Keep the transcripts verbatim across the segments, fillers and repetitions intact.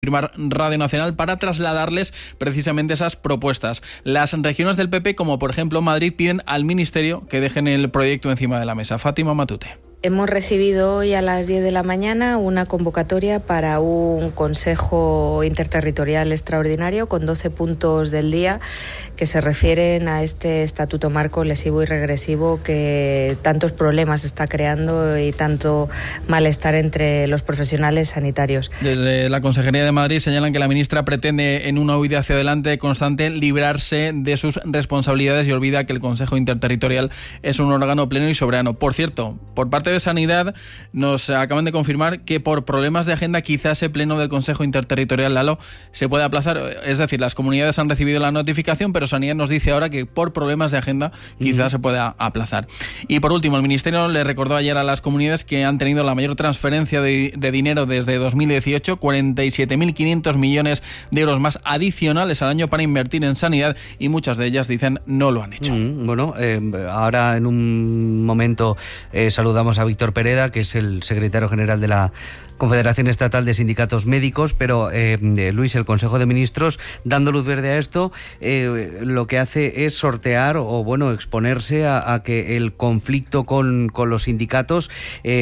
firmar Radio Nacional para trasladarles precisamente esas propuestas. Las regiones del P P, como por ejemplo Madrid, piden al Ministerio que dejen el proyecto encima de la mesa. Fátima Matute. Hemos recibido hoy a las diez de la mañana una convocatoria para un Consejo Interterritorial Extraordinario con doce puntos del día que se refieren a este estatuto marco lesivo y regresivo que tantos problemas está creando y tanto malestar entre los profesionales sanitarios. Desde la Consejería de Madrid señalan que la ministra pretende, en una huida hacia adelante constante, librarse de sus responsabilidades y olvida que el Consejo Interterritorial es un órgano pleno y soberano. Por cierto, por parte de Sanidad nos acaban de confirmar que por problemas de agenda quizás ese pleno del Consejo Interterritorial, Lalo, se puede aplazar. Es decir, las comunidades han recibido la notificación, pero Sanidad nos dice ahora que por problemas de agenda quizás mm. se pueda aplazar. Y por último, el Ministerio le recordó ayer a las comunidades que han tenido la mayor transferencia de, de dinero desde dos mil dieciocho, cuarenta y siete mil quinientos millones de euros más adicionales al año para invertir en sanidad, y muchas de ellas dicen no lo han hecho. Mm, bueno, eh, ahora en un momento eh, saludamos a Víctor Pereda, que es el secretario general de la Confederación Estatal de Sindicatos Médicos, pero eh, Luis, el Consejo de Ministros, dando luz verde a esto, eh, lo que hace es sortear o bueno exponerse a, a que el conflicto con, con los sindicatos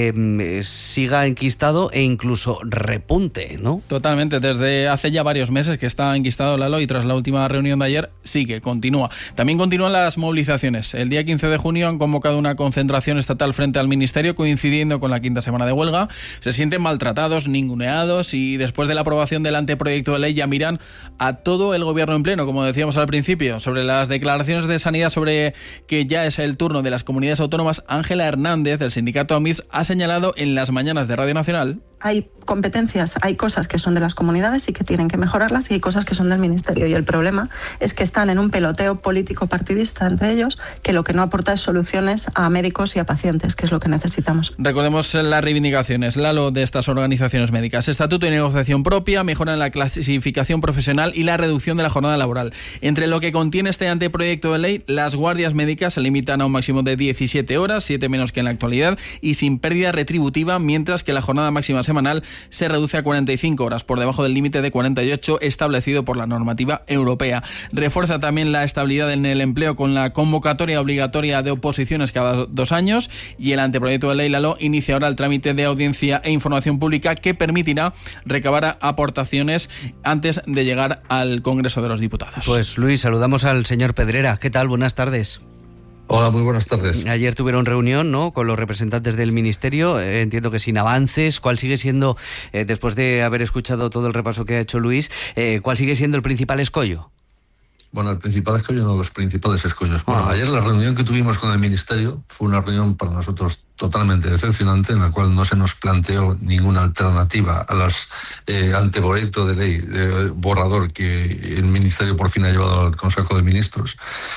eh, siga enquistado e incluso repunte, ¿no? Totalmente, desde hace ya varios meses que está enquistado, Lalo, y tras la última reunión de ayer sigue, continúa. También continúan las movilizaciones. El día quince de junio han convocado una concentración estatal frente al Ministerio, coincidiendo con la quinta semana de huelga. Se sienten maltratados, ninguneados, y después de la aprobación del anteproyecto de ley ya miran a todo el gobierno en pleno, como decíamos al principio. Sobre las declaraciones de Sanidad sobre que ya es el turno de las comunidades autónomas, Ángela Hernández, del sindicato AMIS, ha señalado en las mañanas de Radio Nacional: hay competencias, hay cosas que son de las comunidades y que tienen que mejorarlas, y hay cosas que son del Ministerio, y el problema es que están en un peloteo político partidista entre ellos, que lo que no aporta es soluciones a médicos y a pacientes, que es lo que necesitamos. Recordemos las reivindicaciones, Lalo, de estas organizaciones médicas: estatuto y negociación propia, mejora en la clasificación profesional y la reducción de la jornada laboral. Entre lo que contiene este anteproyecto de ley, las guardias médicas se limitan a un máximo de diecisiete horas, siete menos que en la actualidad, y sin pérdida retributiva, mientras que la jornada máxima semanal se reduce a cuarenta y cinco horas, por debajo del límite de cuarenta y ocho establecido por la normativa europea. Refuerza también la estabilidad en el empleo con la convocatoria obligatoria de oposiciones cada dos años, y el anteproyecto de ley, Lalo, inicia ahora el trámite de audiencia e información pública que permitirá recabar aportaciones antes de llegar al Congreso de los Diputados. Pues Luis, saludamos al señor Pedrera. ¿Qué tal? Buenas tardes. Hola, muy buenas tardes. Ayer tuvieron reunión, ¿no?, con los representantes del Ministerio, eh, entiendo que sin avances. ¿Cuál sigue siendo, eh, después de haber escuchado todo el repaso que ha hecho Luis, eh, cuál sigue siendo el principal escollo? Bueno, el principal escollo, no, los principales escollos. Bueno, ah. ayer la reunión que tuvimos con el Ministerio fue una reunión para nosotros totalmente decepcionante, en la cual no se nos planteó ninguna alternativa a los eh, anteproyectos de ley de borrador que el Ministerio por fin ha llevado al Consejo de Ministros,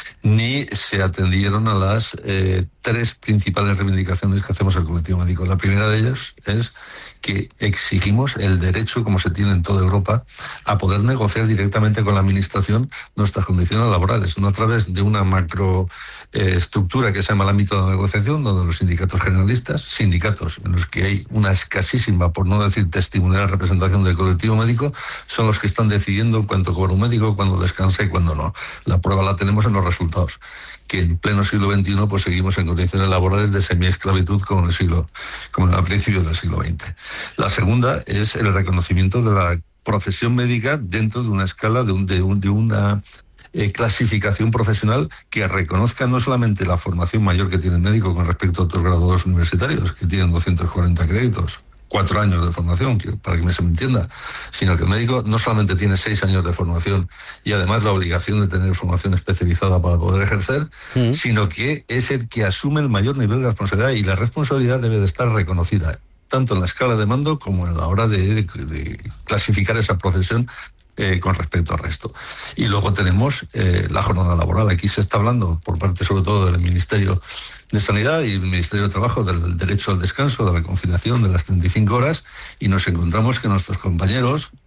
ni se atendieron a las eh, tres principales reivindicaciones que hacemos el colectivo médico. La primera de ellas es que exigimos el derecho, como se tiene en toda Europa, a poder negociar directamente con la Administración nuestras condiciones laborales, no a través de una macro eh, estructura que se llama el ámbito de negociación, donde los sindicatos generalistas, sindicatos en los que hay una escasísima, por no decir testimonial, representación del colectivo médico, son los que están decidiendo cuánto cobra un médico, cuándo descansa y cuándo no. La prueba la tenemos en los resultados, que en pleno siglo veintiuno pues seguimos en condiciones laborales de semiesclavitud como en el siglo, como a principios del siglo veinte. La segunda es el reconocimiento de la profesión médica dentro de una escala de, un, de, un, de una eh, clasificación profesional que reconozca no solamente la formación mayor que tiene el médico con respecto a otros graduados universitarios que tienen doscientos cuarenta créditos, cuatro años de formación, que, para que me se me entienda, sino que el médico no solamente tiene seis años de formación y además la obligación de tener formación especializada para poder ejercer, sí. sino que es el que asume el mayor nivel de responsabilidad, y la responsabilidad debe de estar reconocida tanto en la escala de mando como en la hora de, de, de clasificar esa profesión eh, con respecto al resto. Y luego tenemos eh, la jornada laboral. Aquí se está hablando, por parte sobre todo del Ministerio de Sanidad y el Ministerio de Trabajo, del derecho al descanso, de la conciliación de las treinta y cinco horas, y nos encontramos que nuestros compañeros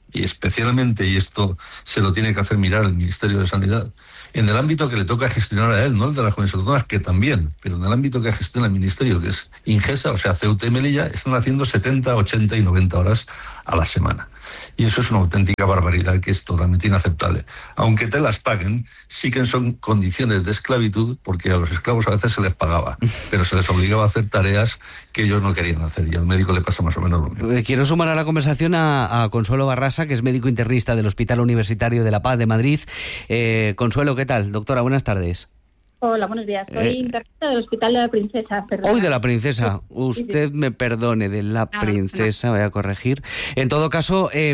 y especialmente, y esto se lo tiene que hacer mirar el Ministerio de Sanidad, en el ámbito que le toca gestionar a él, no el de las comunidades autónomas, que también, pero en el ámbito que gestiona el Ministerio, que es Ingesa, o sea, Ceuta y Melilla, están haciendo setenta, ochenta y noventa horas a la semana. Y eso es una auténtica barbaridad que es totalmente inaceptable. Aunque te las paguen, sí que son condiciones de esclavitud, porque a los esclavos a veces se les pagaba, pero se les obligaba a hacer tareas que ellos no querían hacer, y al médico le pasa más o menos lo mismo. Quiero sumar a la conversación a, a Consuelo Barrasa, que es médico internista del Hospital Universitario de La Paz de Madrid. Eh, Consuelo, ¿qué tal? Doctora, buenas tardes. Hola, buenos días. Soy eh, internista del Hospital de la Princesa. Perdón. Hoy de la Princesa. Usted me perdone, de la no, Princesa, no. Voy a corregir. En todo caso, eh,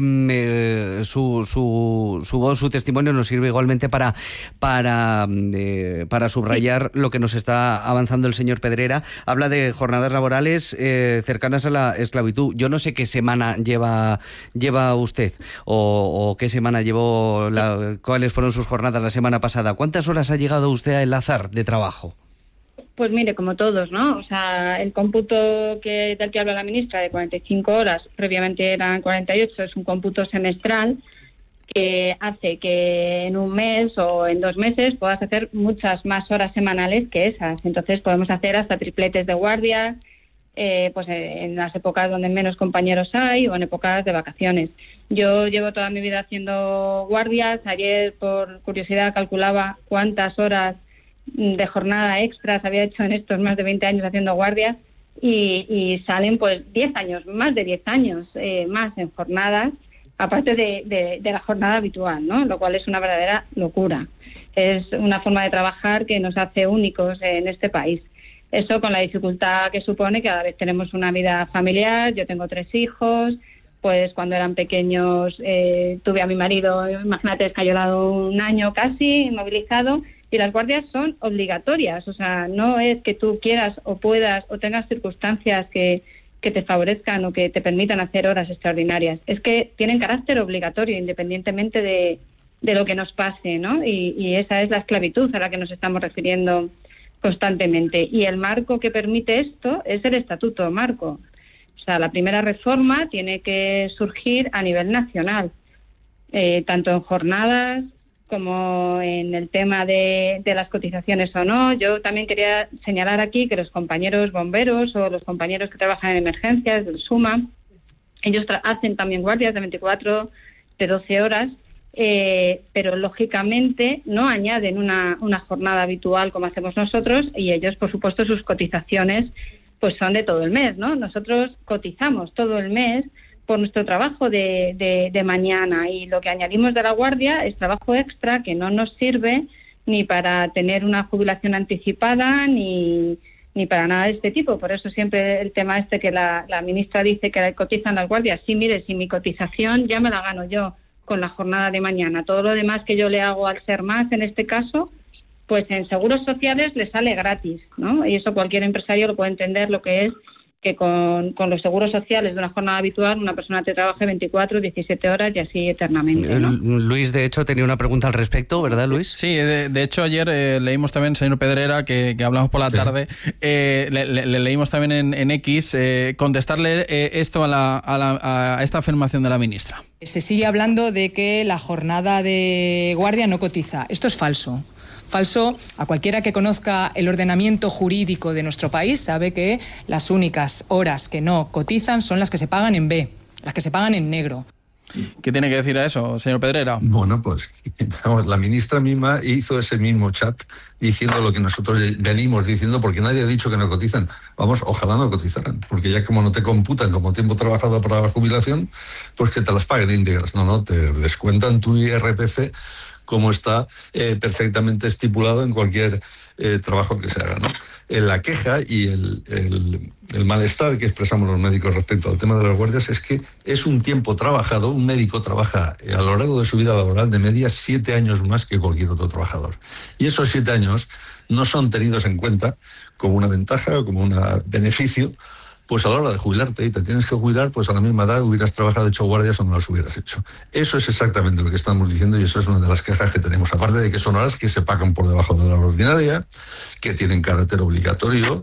eh, su, su, su voz, su testimonio nos sirve igualmente para, para, eh, para subrayar lo que nos está avanzando el señor Pedrera. Habla de jornadas laborales eh, cercanas a la esclavitud. Yo no sé qué semana lleva, lleva usted o, o qué semana llevó, la, cuáles fueron sus jornadas la semana pasada. ¿Cuántas horas ha llegado usted a enlazar de trabajo? Pues mire, como todos, ¿no? O sea, el cómputo que del que habla la ministra de cuarenta y cinco horas, previamente eran cuarenta y ocho, es un cómputo semestral que hace que en un mes o en dos meses puedas hacer muchas más horas semanales que esas. Entonces podemos hacer hasta tripletes de guardia, eh, pues en las épocas donde menos compañeros hay o en épocas de vacaciones. Yo llevo toda mi vida haciendo guardias. Ayer, por curiosidad, calculaba cuántas horas de jornada extras había hecho en estos más de veinte años haciendo guardias y, y salen pues diez años, más de diez años eh, más en jornadas, aparte de, de, de la jornada habitual, ¿no? Lo cual es una verdadera locura. Es una forma de trabajar que nos hace únicos en este país. Eso con la dificultad que supone que cada vez tenemos una vida familiar. Yo tengo tres hijos, pues cuando eran pequeños eh, tuve a mi marido, imagínate, escayolado un año casi, inmovilizado. Y las guardias son obligatorias, o sea, no es que tú quieras o puedas o tengas circunstancias que, que te favorezcan o que te permitan hacer horas extraordinarias. Es que tienen carácter obligatorio, independientemente de, de lo que nos pase, ¿no? Y, y esa es la esclavitud a la que nos estamos refiriendo constantemente. Y el marco que permite esto es el Estatuto Marco. O sea, la primera reforma tiene que surgir a nivel nacional, eh, tanto en jornadas como en el tema de, de las cotizaciones o no. Yo también quería señalar aquí que los compañeros bomberos o los compañeros que trabajan en emergencias del SUMA, ellos tra- hacen también guardias de veinticuatro, de doce horas, eh, pero lógicamente no añaden una, una jornada habitual como hacemos nosotros, y ellos, por supuesto, sus cotizaciones pues son de todo el mes, ¿no? Nosotros cotizamos todo el mes por nuestro trabajo de, de, de mañana, y lo que añadimos de la guardia es trabajo extra que no nos sirve ni para tener una jubilación anticipada ni, ni para nada de este tipo. Por eso siempre el tema este que la, la ministra dice que cotizan las guardias. Sí, mire, si mi cotización ya me la gano yo con la jornada de mañana, todo lo demás que yo le hago al ser más, en este caso, pues en seguros sociales le sale gratis, ¿no? Y eso cualquier empresario lo puede entender, lo que es que con, con los seguros sociales de una jornada habitual una persona te trabaje veinticuatro, diecisiete horas y así eternamente, ¿no? Luis, de hecho, tenía una pregunta al respecto, ¿verdad, Luis? Sí, de, de hecho ayer eh, leímos también, señor Pedrera, que, que hablamos por la sí. tarde, eh, le, le, le leímos también en, en X, eh, contestarle eh, esto a, la, a, la, a esta afirmación de la ministra. Se sigue hablando de que la jornada de guardia no cotiza. Esto es falso. Falso. A cualquiera que conozca el ordenamiento jurídico de nuestro país sabe que las únicas horas que no cotizan son las que se pagan en B, las que se pagan en negro. ¿Qué tiene que decir a eso, señor Pedrera? Bueno, pues vamos, la ministra misma hizo ese mismo chat diciendo lo que nosotros venimos diciendo, porque nadie ha dicho que no cotizan. Vamos, ojalá no cotizaran, porque ya como no te computan como tiempo trabajado para la jubilación, pues que te las paguen íntegras. No, no, te descuentan tu I R P F como está eh, perfectamente estipulado en cualquier eh, trabajo que se haga, ¿no? En la queja y el, el, el malestar que expresamos los médicos respecto al tema de las guardias es que es un tiempo trabajado. Un médico trabaja eh, a lo largo de su vida laboral de media siete años más que cualquier otro trabajador. Y esos siete años no son tenidos en cuenta como una ventaja o como un beneficio, pues a la hora de jubilarte y te tienes que jubilar, pues a la misma edad hubieras trabajado, hecho guardias o no las hubieras hecho. Eso es exactamente lo que estamos diciendo y eso es una de las quejas que tenemos. Aparte de que son horas que se pagan por debajo de la hora ordinaria, que tienen carácter obligatorio,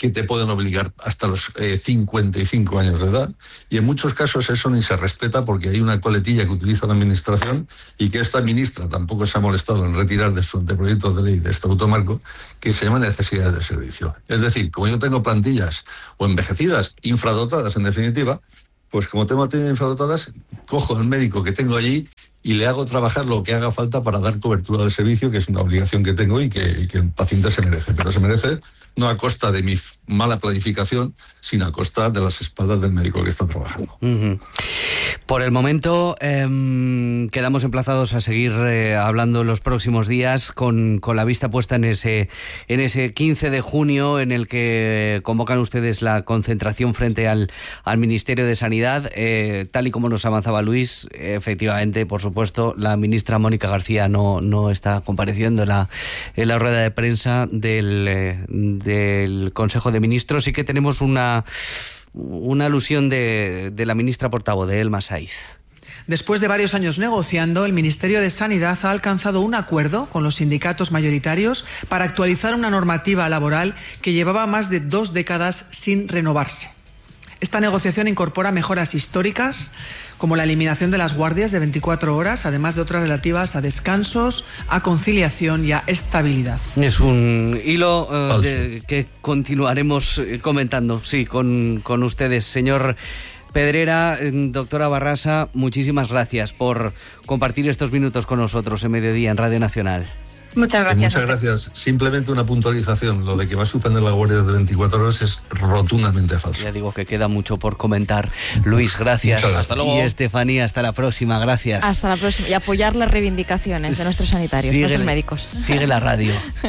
que te pueden obligar hasta los eh, cincuenta y cinco años de edad, y en muchos casos eso ni se respeta porque hay una coletilla que utiliza la Administración y que esta ministra tampoco se ha molestado en retirar de su anteproyecto de ley de Estatuto Marco, que se llama necesidades de servicio. Es decir, como yo tengo plantillas o envejecidas, infradotadas en definitiva, pues como tengo plantillas infradotadas, cojo al médico que tengo allí y le hago trabajar lo que haga falta para dar cobertura del servicio, que es una obligación que tengo y que, y que el paciente se merece. Pero se merece no a costa de mi mala planificación, sino a costa de las espaldas del médico que está trabajando. Uh-huh. Por el momento, eh, quedamos emplazados a seguir eh, hablando los próximos días con, con la vista puesta en ese, en ese quince de junio en el que convocan ustedes la concentración frente al, al Ministerio de Sanidad. Eh, tal y como nos avanzaba Luis, efectivamente, por supuesto, la ministra Mónica García no, no está compareciendo en la, en la rueda de prensa del, eh, del Consejo de Ministros. Sí que tenemos una... una alusión de, de la ministra portavoz, de Elma Saiz. Después de varios años negociando, el Ministerio de Sanidad ha alcanzado un acuerdo con los sindicatos mayoritarios para actualizar una normativa laboral que llevaba más de dos décadas sin renovarse. Esta negociación incorpora mejoras históricas, como la eliminación de las guardias de veinticuatro horas, además de otras relativas a descansos, a conciliación y a estabilidad. Es un hilo uh, de, que continuaremos comentando, sí, con, con ustedes. Señor Pedrera, doctora Barrasa, muchísimas gracias por compartir estos minutos con nosotros en Mediodía, en Radio Nacional. Muchas gracias. Muchas gracias. Simplemente una puntualización. Lo de que va a suspender la guardia de veinticuatro horas es rotundamente falso. Ya digo que queda mucho por comentar. Luis, gracias. gracias. Hasta luego. Y Estefanía, hasta la próxima. Gracias. Hasta la próxima. Y apoyar las reivindicaciones de nuestros sanitarios, sigue, nuestros médicos. Sigue la radio.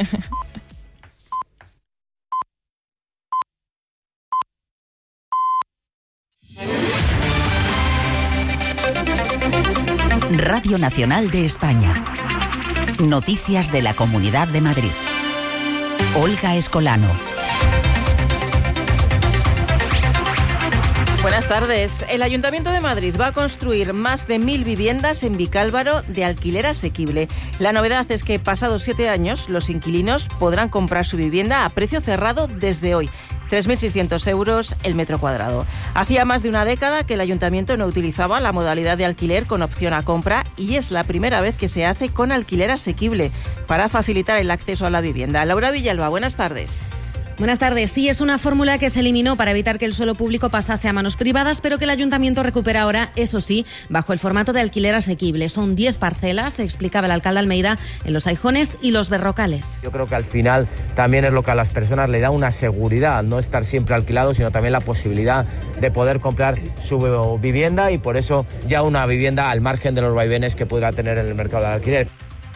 Radio Nacional de España. Noticias de la Comunidad de Madrid. Olga Escolano. Buenas tardes. El Ayuntamiento de Madrid va a construir más de mil viviendas en Vicálvaro de alquiler asequible. La novedad es que pasados siete años los inquilinos podrán comprar su vivienda a precio cerrado desde hoy. tres mil seiscientos euros el metro cuadrado. Hacía más de una década que el Ayuntamiento no utilizaba la modalidad de alquiler con opción a compra y es la primera vez que se hace con alquiler asequible para facilitar el acceso a la vivienda. Laura Villalba, buenas tardes. Buenas tardes. Sí, es una fórmula que se eliminó para evitar que el suelo público pasase a manos privadas, pero que el Ayuntamiento recupera ahora, eso sí, bajo el formato de alquiler asequible. Son diez parcelas, explicaba el alcalde Almeida, en Los Aijones y Los Berrocales. Yo creo que al final también es lo que a las personas le da una seguridad, no estar siempre alquilado, sino también la posibilidad de poder comprar su vivienda y por eso ya una vivienda al margen de los vaivenes que pueda tener en el mercado del alquiler.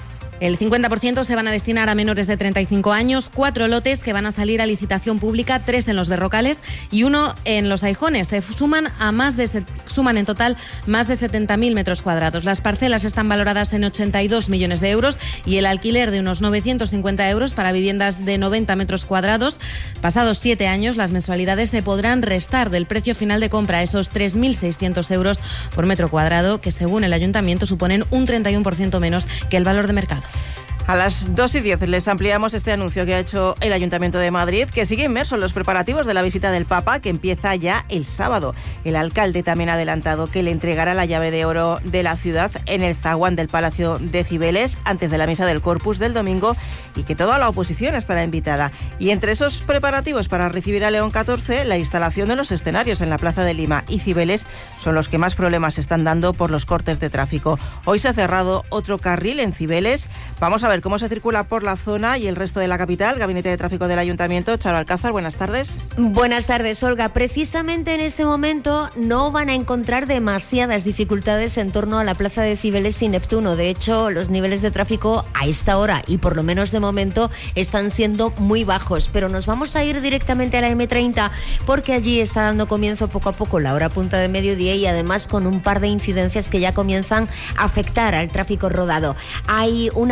El cincuenta por ciento se van a destinar a menores de treinta y cinco años, cuatro lotes que van a salir a licitación pública, tres en Los Berrocales y uno en Los Aijones. Se suman a más de suman en total más de setenta mil metros cuadrados. Las parcelas están valoradas en ochenta y dos millones de euros y el alquiler de unos novecientos cincuenta euros para viviendas de noventa metros cuadrados. Pasados siete años, las mensualidades se podrán restar del precio final de compra, esos tres mil seiscientos euros por metro cuadrado, que según el Ayuntamiento suponen un treinta y uno por ciento menos que el valor de mercado. A las dos y diez les ampliamos este anuncio que ha hecho el Ayuntamiento de Madrid, que sigue inmerso en los preparativos de la visita del Papa, que empieza ya el sábado. El alcalde también ha adelantado que le entregará la llave de oro de la ciudad en el zaguán del Palacio de Cibeles antes de la misa del Corpus del domingo y que toda la oposición estará invitada. Y entre esos preparativos para recibir a León catorce, la instalación de los escenarios en la Plaza de Lima y Cibeles son los que más problemas están dando por los cortes de tráfico. Hoy se ha cerrado otro carril en Cibeles. Vamos a ver cómo se circula por la zona y el resto de la capital. Gabinete de Tráfico del Ayuntamiento, Charo Alcázar, buenas tardes. Buenas tardes, Olga. Precisamente en este momento no van a encontrar demasiadas dificultades en torno a la Plaza de Cibeles y Neptuno. De hecho, los niveles de tráfico a esta hora y por lo menos de momento están siendo muy bajos. Pero nos vamos a ir directamente a la eme treinta porque allí está dando comienzo poco a poco la hora punta de mediodía y además con un par de incidencias que ya comienzan a afectar al tráfico rodado. Hay un accidente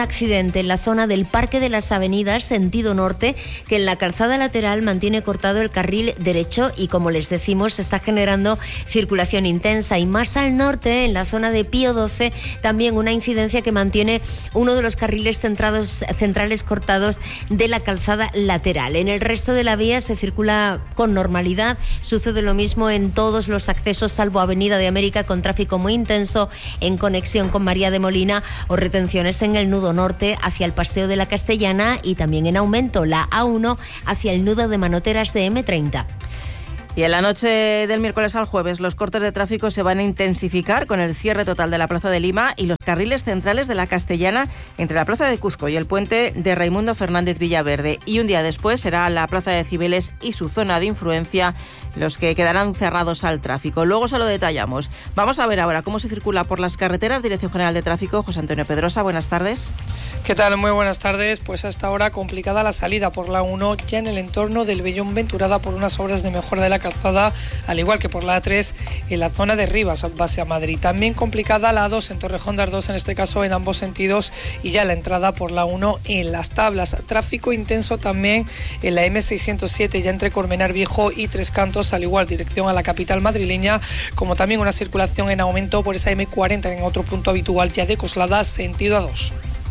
incidente en la zona del Parque de las Avenidas, sentido norte, que en la calzada lateral mantiene cortado el carril derecho y, como les decimos, se está generando circulación intensa. Y más al norte, en la zona de Pío doce, también una incidencia que mantiene uno de los carriles centrados, centrales cortados de la calzada lateral. En el resto de la vía se circula con normalidad. Sucede lo mismo en todos los accesos, salvo Avenida de América, con tráfico muy intenso en conexión con María de Molina, o retenciones en el nudo norte hacia el Paseo de la Castellana, y también en aumento la A uno hacia el nudo de Manoteras de eme treinta. Y en la noche del miércoles al jueves los cortes de tráfico se van a intensificar con el cierre total de la Plaza de Lima y los carriles centrales de la Castellana entre la Plaza de Cuzco y el puente de Raimundo Fernández Villaverde. Y un día después será la Plaza de Cibeles y su zona de influencia los que quedarán cerrados al tráfico. Luego se lo detallamos. Vamos a ver ahora cómo se circula por las carreteras. Dirección General de Tráfico, José Antonio Pedrosa, buenas tardes. ¿Qué tal? Muy buenas tardes. Pues hasta ahora complicada la salida por la uno, ya en el entorno del Bellón Venturada por unas obras de mejora de la calzada, al igual que por la A tres en la zona de Rivas, base a Madrid. También complicada la A dos en Torrejón de Ardoz, en este caso en ambos sentidos, y ya la entrada por la uno en Las Tablas. Tráfico intenso también en la eme seiscientos siete, ya entre Colmenar Viejo y Tres Cantos, al igual dirección a la capital madrileña, como también una circulación en aumento por esa eme cuarenta en otro punto habitual ya de Coslada, sentido A dos.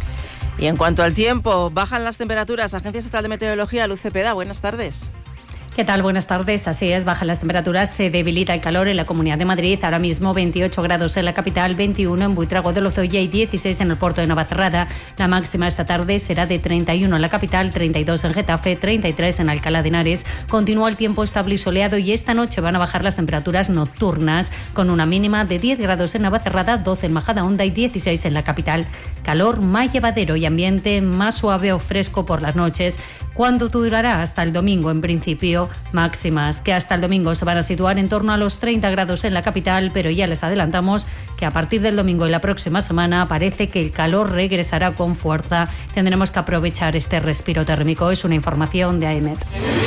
Y en cuanto al tiempo, bajan las temperaturas. Agencia Estatal de Meteorología, Luz Cepeda, buenas tardes. ¿Qué tal? Buenas tardes. Así es, bajan las temperaturas, se debilita el calor en la Comunidad de Madrid. Ahora mismo veintiocho grados en la capital, veintiuno en Buitrago de Lozoya y dieciséis en el puerto de Navacerrada. La máxima esta tarde será de treinta y uno en la capital, treinta y dos en Getafe, treinta y tres en Alcalá de Henares. Continúa el tiempo estable y soleado, y esta noche van a bajar las temperaturas nocturnas con una mínima de diez grados en Navacerrada, doce en Majadahonda y dieciséis en la capital. Calor más llevadero y ambiente más suave o fresco por las noches, cuando durará hasta el domingo en principio. Máximas que hasta el domingo se van a situar en torno a los treinta grados en la capital, pero ya les adelantamos que a partir del domingo y la próxima semana parece que el calor regresará con fuerza. Tendremos que aprovechar este respiro térmico. Es una información de AEMET.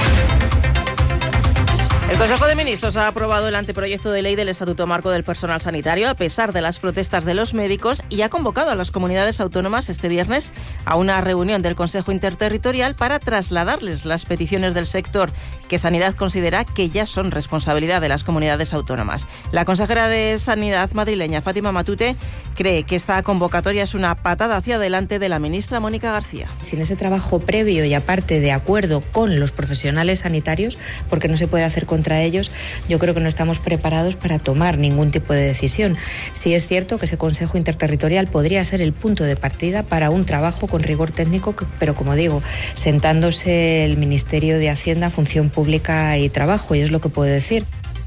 El Consejo de Ministros ha aprobado el anteproyecto de ley del Estatuto Marco del Personal Sanitario a pesar de las protestas de los médicos, y ha convocado a las comunidades autónomas este viernes a una reunión del Consejo Interterritorial para trasladarles las peticiones del sector, que Sanidad considera que ya son responsabilidad de las comunidades autónomas. La consejera de Sanidad madrileña, Fátima Matute, cree que esta convocatoria es una patada hacia adelante de la ministra Mónica García. Sin ese trabajo previo y aparte de acuerdo con los profesionales sanitarios, porque no se puede hacer contra ellos, yo creo que no estamos preparados para tomar ningún tipo de decisión. Sí es cierto que ese Consejo Interterritorial podría ser el punto de partida para un trabajo con rigor técnico, pero como digo, sentándose el Ministerio de Hacienda, Función Pública y Trabajo, y es lo que puedo decir.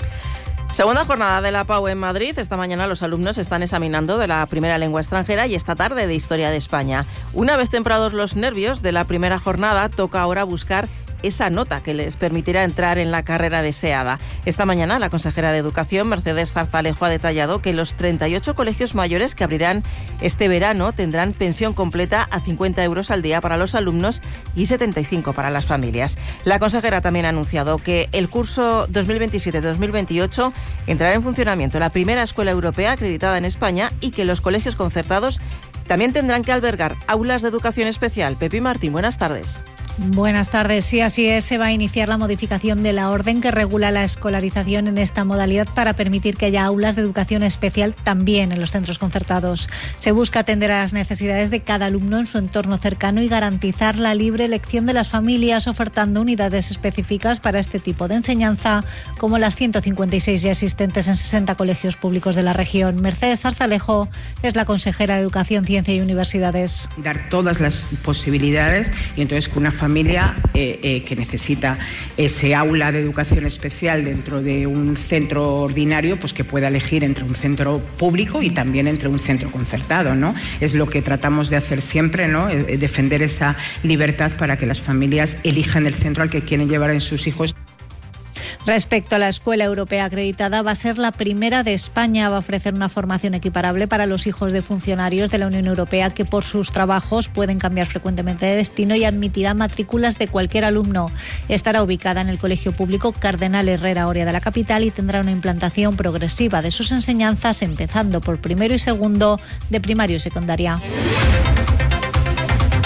Segunda jornada de la P A U en Madrid. Esta mañana los alumnos están examinando de la primera lengua extranjera y esta tarde de Historia de España. Una vez temprados los nervios de la primera jornada, toca ahora buscar esa nota que les permitirá entrar en la carrera deseada. Esta mañana la consejera de Educación, Mercedes Zarzalejo, ha detallado que los treinta y ocho colegios mayores que abrirán este verano tendrán pensión completa a cincuenta euros al día para los alumnos y setenta y cinco para las familias. La consejera también ha anunciado que el curso dos mil veintisiete dos mil veintiocho entrará en funcionamiento la primera escuela europea acreditada en España, y que los colegios concertados también tendrán que albergar aulas de educación especial. Pepi Martín, buenas tardes. Buenas tardes. Sí, así es. Se va a iniciar la modificación de la orden que regula la escolarización en esta modalidad para permitir que haya aulas de educación especial también en los centros concertados. Se busca atender a las necesidades de cada alumno en su entorno cercano y garantizar la libre elección de las familias, ofertando unidades específicas para este tipo de enseñanza, como las ciento cincuenta y seis ya existentes en sesenta colegios públicos de la región. Mercedes Zarzalejo es la consejera de Educación, Ciencia y Universidades. Dar todas las posibilidades, y entonces con una familia eh, eh, que necesita ese aula de educación especial dentro de un centro ordinario, pues que pueda elegir entre un centro público y también entre un centro concertado, ¿no? Es lo que tratamos de hacer siempre, ¿no? Eh, defender esa libertad para que las familias elijan el centro al que quieren llevar a sus hijos. Respecto a la Escuela Europea acreditada, va a ser la primera de España. Va a ofrecer una formación equiparable para los hijos de funcionarios de la Unión Europea que por sus trabajos pueden cambiar frecuentemente de destino, y admitirá matrículas de cualquier alumno. Estará ubicada en el Colegio Público Cardenal Herrera Oria de la capital y tendrá una implantación progresiva de sus enseñanzas, empezando por primero y segundo de primaria y secundaria.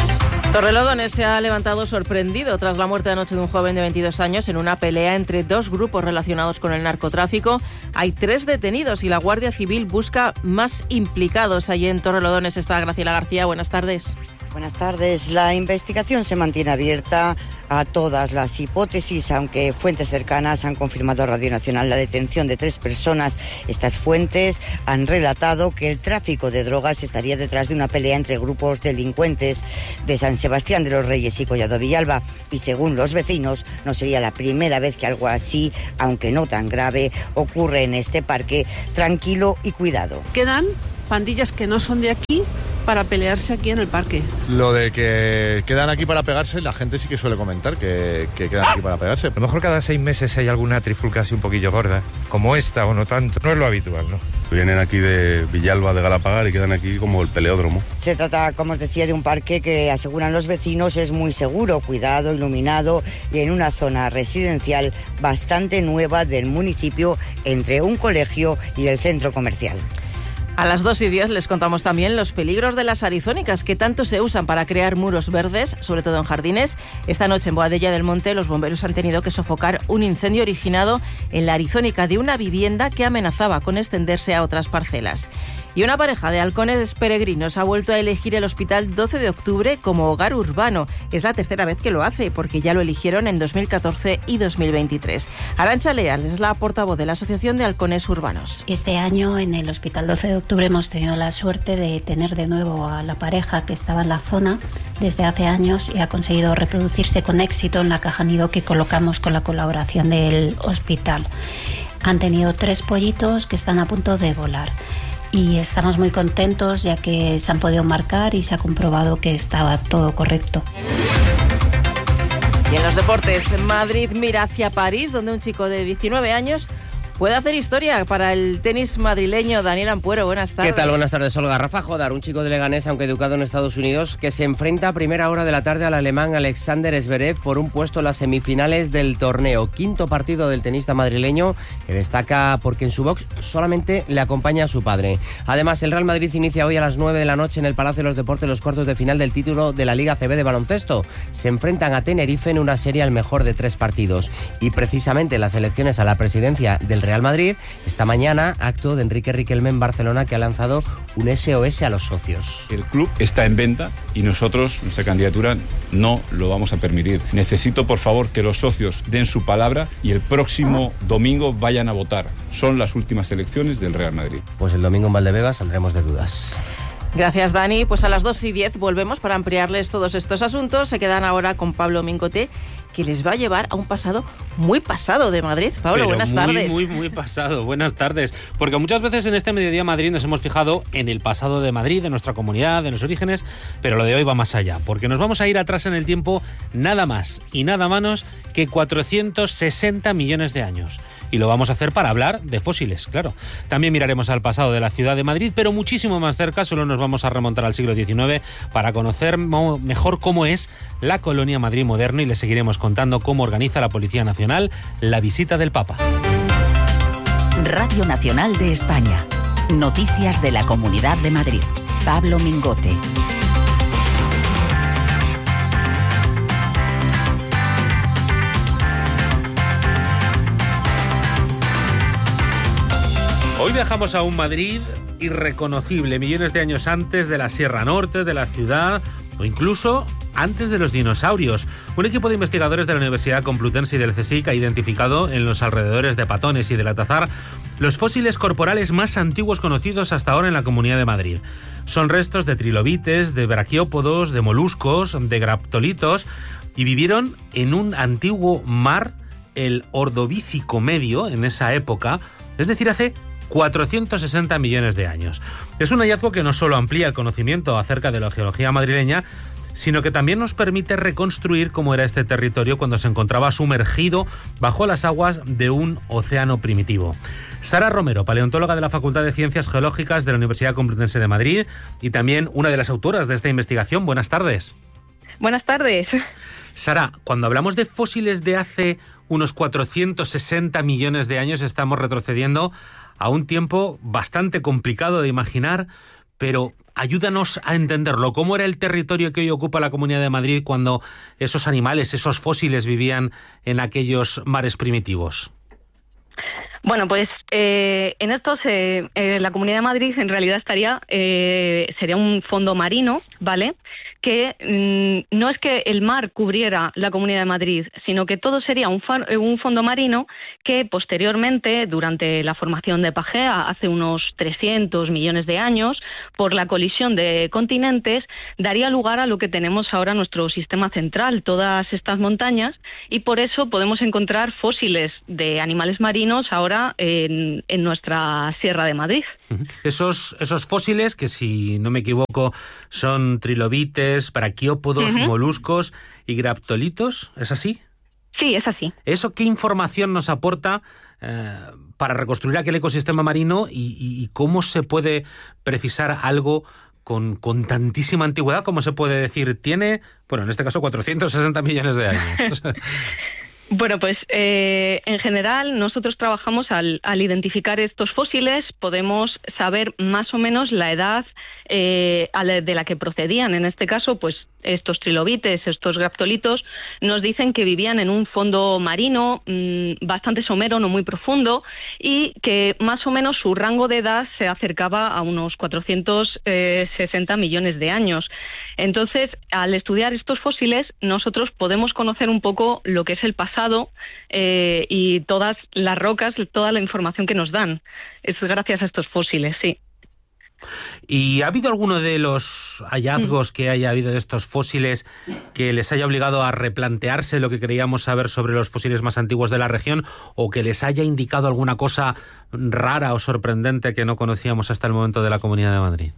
Torrelodones se ha levantado sorprendido tras la muerte anoche de un joven de veintidós años en una pelea entre dos grupos relacionados con el narcotráfico. Hay tres detenidos y la Guardia Civil busca más implicados. Allí en Torrelodones está Graciela García. Buenas tardes. Buenas tardes. La investigación se mantiene abierta a todas las hipótesis, aunque fuentes cercanas han confirmado a Radio Nacional la detención de tres personas. Estas fuentes han relatado que el tráfico de drogas estaría detrás de una pelea entre grupos delincuentes de San Sebastián de los Reyes y Collado Villalba. Y según los vecinos, no sería la primera vez que algo así, aunque no tan grave, ocurre en este parque tranquilo y cuidado. Quedan pandillas que no son de aquí para pelearse aquí en el parque. Lo de que quedan aquí para pegarse, la gente sí que suele comentar que, que quedan aquí para pegarse. A lo mejor cada seis meses hay alguna trifulca así un poquillo gorda, como esta o no tanto, no es lo habitual, ¿no? Vienen aquí de Villalba, de Galapagar y quedan aquí como el peleódromo. Se trata, como os decía, de un parque que aseguran los vecinos es muy seguro, cuidado, iluminado y en una zona residencial bastante nueva del municipio entre un colegio y el centro comercial. A las dos y diez les contamos también los peligros de las arizónicas que tanto se usan para crear muros verdes, sobre todo en jardines. Esta noche en Boadella del Monte los bomberos han tenido que sofocar un incendio originado en la arizónica de una vivienda que amenazaba con extenderse a otras parcelas. Y una pareja de halcones peregrinos ha vuelto a elegir el Hospital doce de octubre como hogar urbano. Es la tercera vez que lo hace, porque ya lo eligieron en dos mil catorce y dos mil veintitrés. Arantxa Leal es la portavoz de la Asociación de Halcones Urbanos. Este año en el Hospital doce de octubre hemos tenido la suerte de tener de nuevo a la pareja que estaba en la zona desde hace años y ha conseguido reproducirse con éxito en la caja nido que colocamos con la colaboración del hospital. Han tenido tres pollitos que están a punto de volar. Y estamos muy contentos ya que se han podido marcar y se ha comprobado que estaba todo correcto. Y en los deportes, Madrid mira hacia París, donde un chico de diecinueve años puede hacer historia para el tenis madrileño. Daniel Ampuero, buenas tardes. ¿Qué tal? Buenas tardes, Olga. Rafa Jodar, un chico de Leganés, aunque educado en Estados Unidos, que se enfrenta a primera hora de la tarde al alemán Alexander Zverev por un puesto en las semifinales del torneo. Quinto partido del tenista madrileño, que destaca porque en su box solamente le acompaña a su padre. Además, el Real Madrid inicia hoy a las nueve de la noche en el Palacio de los Deportes los cuartos de final del título de la Liga A C B de baloncesto. Se enfrentan a Tenerife en una serie al mejor de tres partidos. Y precisamente las elecciones a la presidencia del Real Madrid, esta mañana, acto de Enrique Riquelme en Barcelona, que ha lanzado un S O S a los socios. El club está en venta y nosotros, nuestra candidatura, no lo vamos a permitir. Necesito, por favor, que los socios den su palabra y el próximo domingo vayan a votar. Son las últimas elecciones del Real Madrid. Pues el domingo en Valdebebas saldremos de dudas. Gracias, Dani. Pues a las dos y diez volvemos para ampliarles todos estos asuntos. Se quedan ahora con Pablo Mingote, que les va a llevar a un pasado muy pasado de Madrid. Pablo, Pero buenas muy, tardes. Muy, muy pasado. Buenas tardes. Porque muchas veces en este Mediodía Madrid nos hemos fijado en el pasado de Madrid, de nuestra comunidad, de nuestros orígenes, pero lo de hoy va más allá, porque nos vamos a ir atrás en el tiempo nada más y nada menos que cuatrocientos sesenta millones de años. Y lo vamos a hacer para hablar de fósiles, claro. También miraremos al pasado de la ciudad de Madrid, pero muchísimo más cerca. Solo nos vamos a remontar al siglo diecinueve para conocer mejor cómo es la colonia Madrid moderno y les seguiremos contando cómo organiza la Policía Nacional la visita del Papa. Radio Nacional de España. Noticias de la Comunidad de Madrid. Pablo Mingote. Hoy viajamos a un Madrid irreconocible, millones de años antes de la Sierra Norte, de la ciudad o incluso antes de los dinosaurios. Un equipo de investigadores de la Universidad Complutense y del CSIC ha identificado en los alrededores de Patones y del Atazar los fósiles corporales más antiguos conocidos hasta ahora en la Comunidad de Madrid. Son restos de trilobites, de braquiópodos, de moluscos, de graptolitos y vivieron en un antiguo mar, el Ordovícico Medio, en esa época, es decir, hace cuatrocientos sesenta millones de años. Es un hallazgo que no solo amplía el conocimiento acerca de la geología madrileña, sino que también nos permite reconstruir cómo era este territorio cuando se encontraba sumergido bajo las aguas de un océano primitivo. Sara Romero, paleontóloga de la Facultad de Ciencias Geológicas de la Universidad Complutense de Madrid y también una de las autoras de esta investigación. Buenas tardes. Buenas tardes. Sara, cuando hablamos de fósiles de hace unos cuatrocientos sesenta millones de años, estamos retrocediendo a un tiempo bastante complicado de imaginar, pero ayúdanos a entenderlo. ¿Cómo era el territorio que hoy ocupa la Comunidad de Madrid cuando esos animales, esos fósiles vivían en aquellos mares primitivos? Bueno, pues eh, en estos, eh, eh, la Comunidad de Madrid en realidad estaría, eh, sería un fondo marino, ¿vale?, que mmm, no es que el mar cubriera la Comunidad de Madrid, sino que todo sería un, far, un fondo marino que posteriormente, durante la formación de Pangea, hace unos trescientos millones de años, por la colisión de continentes, daría lugar a lo que tenemos ahora nuestro sistema central, todas estas montañas, y por eso podemos encontrar fósiles de animales marinos ahora en, en nuestra Sierra de Madrid. Esos, esos fósiles, que si no me equivoco son trilobites, braquiópodos, uh-huh. moluscos y graptolitos, ¿es así? Sí, es así. ¿Eso qué información nos aporta eh, para reconstruir aquel ecosistema marino y, y, y cómo se puede precisar algo con, con tantísima antigüedad, como se puede decir, tiene, bueno, en este caso cuatrocientos sesenta millones de años? Bueno, pues eh, en general nosotros trabajamos al, al identificar estos fósiles, podemos saber más o menos la edad eh, de la que procedían. En este caso, pues estos trilobites, estos graptolitos, nos dicen que vivían en un fondo marino mmm, bastante somero, no muy profundo, y que más o menos su rango de edad se acercaba a unos cuatrocientos sesenta millones de años. Entonces, al estudiar estos fósiles, nosotros podemos conocer un poco lo que es el pasado eh, y todas las rocas, toda la información que nos dan. Es gracias a estos fósiles, sí. ¿Y ha habido alguno de los hallazgos que haya habido de estos fósiles que les haya obligado a replantearse lo que creíamos saber sobre los fósiles más antiguos de la región, o que les haya indicado alguna cosa rara o sorprendente que no conocíamos hasta el momento de la Comunidad de Madrid?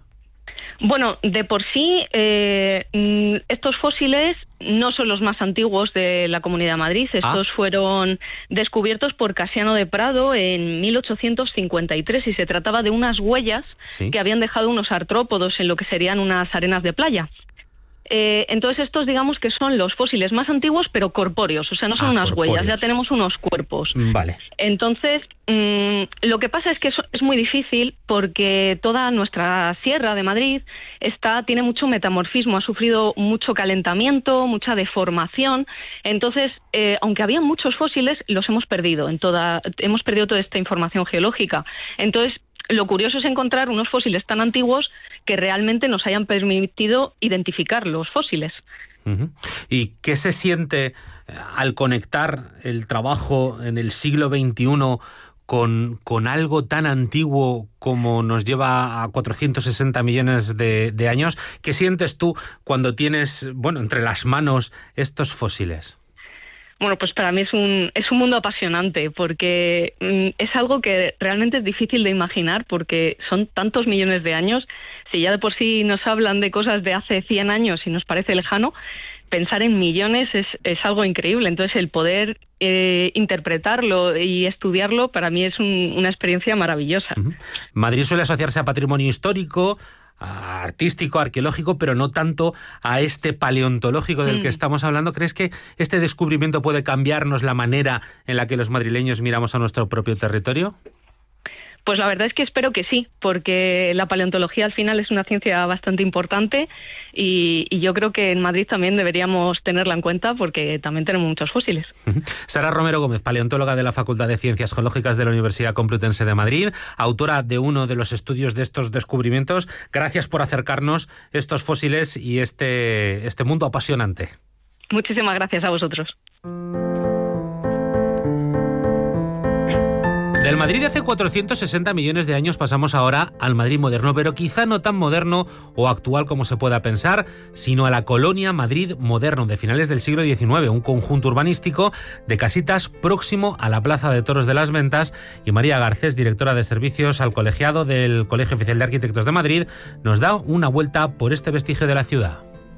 Bueno, de por sí, eh, estos fósiles no son los más antiguos de la Comunidad de Madrid. Estos ah. fueron descubiertos por Casiano de Prado en mil ochocientos cincuenta y tres y se trataba de unas huellas ¿Sí? que habían dejado unos artrópodos en lo que serían unas arenas de playa. Eh, entonces estos digamos que son los fósiles más antiguos pero corpóreos, o sea, no son ah, unas corpóreos. huellas, ya tenemos unos cuerpos. Vale. Entonces, mmm, lo que pasa es que eso es muy difícil porque toda nuestra Sierra de Madrid está, tiene mucho metamorfismo, ha sufrido mucho calentamiento, mucha deformación, entonces, eh, aunque había muchos fósiles, los hemos perdido, en toda, hemos perdido toda esta información geológica. Entonces, lo curioso es encontrar unos fósiles tan antiguos que realmente nos hayan permitido identificar los fósiles. Uh-huh. ¿Y qué se siente al conectar el trabajo en el siglo veintiuno con, con algo tan antiguo como nos lleva a cuatrocientos sesenta millones de, de años? ¿Qué sientes tú cuando tienes, bueno, entre las manos estos fósiles? Bueno, pues para mí es un es un mundo apasionante porque mm, es algo que realmente es difícil de imaginar porque son tantos millones de años. Si ya de por sí nos hablan de cosas de hace cien años y nos parece lejano, pensar en millones es, es algo increíble. Entonces el poder eh, interpretarlo y estudiarlo para mí es un, una experiencia maravillosa. Uh-huh. Madrid suele asociarse a patrimonio histórico, artístico, arqueológico, pero no tanto a este paleontológico del mm. que estamos hablando. ¿Crees que este descubrimiento puede cambiarnos la manera en la que los madrileños miramos a nuestro propio territorio? Pues la verdad es que espero que sí, porque la paleontología al final es una ciencia bastante importante y, y yo creo que en Madrid también deberíamos tenerla en cuenta porque también tenemos muchos fósiles. Sara Romero Gómez, paleontóloga de la Facultad de Ciencias Geológicas de la Universidad Complutense de Madrid, autora de uno de los estudios de estos descubrimientos. Gracias por acercarnos estos fósiles y este, este mundo apasionante. Muchísimas gracias a vosotros. Del Madrid de hace cuatrocientos sesenta millones de años pasamos ahora al Madrid moderno, pero quizá no tan moderno o actual como se pueda pensar, sino a la colonia Madrid moderno de finales del siglo diecinueve, un conjunto urbanístico de casitas próximo a la Plaza de Toros de las Ventas. Y María Garcés, directora de servicios al colegiado del Colegio Oficial de Arquitectos de Madrid, nos da una vuelta por este vestigio de la ciudad.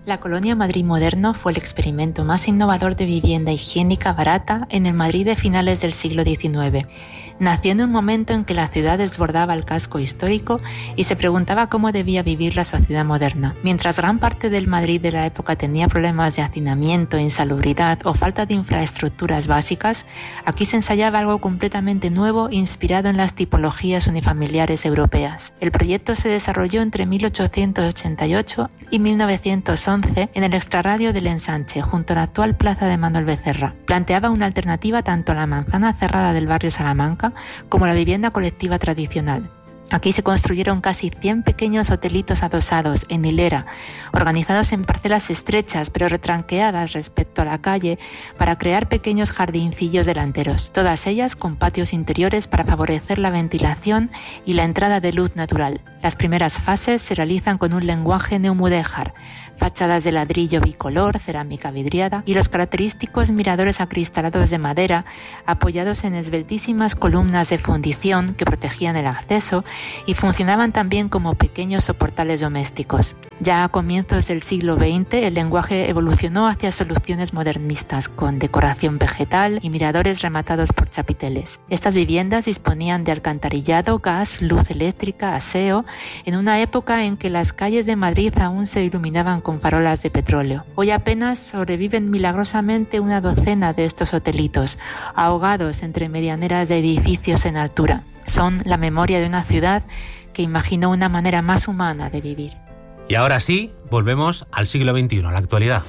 La colonia Madrid Moderno fue el experimento más innovador de vivienda higiénica barata en el Madrid de finales del siglo diecinueve. Nació en un momento en que la ciudad desbordaba el casco histórico y se preguntaba cómo debía vivir la sociedad moderna. Mientras gran parte del Madrid de la época tenía problemas de hacinamiento, insalubridad o falta de infraestructuras básicas, aquí se ensayaba algo completamente nuevo inspirado en las tipologías unifamiliares europeas. El proyecto se desarrolló entre mil ochocientos ochenta y ocho y mil novecientos once en el extrarradio del Ensanche, junto a la actual plaza de Manuel Becerra. Planteaba una alternativa tanto a la manzana cerrada del barrio Salamanca como la vivienda colectiva tradicional. Aquí se construyeron casi cien pequeños hotelitos adosados en hilera, organizados en parcelas estrechas pero retranqueadas respecto a la calle para crear pequeños jardincillos delanteros, todas ellas con patios interiores para favorecer la ventilación y la entrada de luz natural. Las primeras fases se realizan con un lenguaje neomudéjar, fachadas de ladrillo bicolor, cerámica vidriada y los característicos miradores acristalados de madera apoyados en esbeltísimas columnas de fundición que protegían el acceso y funcionaban también como pequeños soportales domésticos. Ya a comienzos del siglo veinte, el lenguaje evolucionó hacia soluciones modernistas con decoración vegetal y miradores rematados por chapiteles. Estas viviendas disponían de alcantarillado, gas, luz eléctrica, aseo, en una época en que las calles de Madrid aún se iluminaban con farolas de petróleo. Hoy apenas sobreviven milagrosamente una docena de estos hotelitos, ahogados entre medianeras de edificios en altura. Son la memoria de una ciudad que imaginó una manera más humana de vivir. Y ahora sí, volvemos al siglo veintiuno, a la actualidad.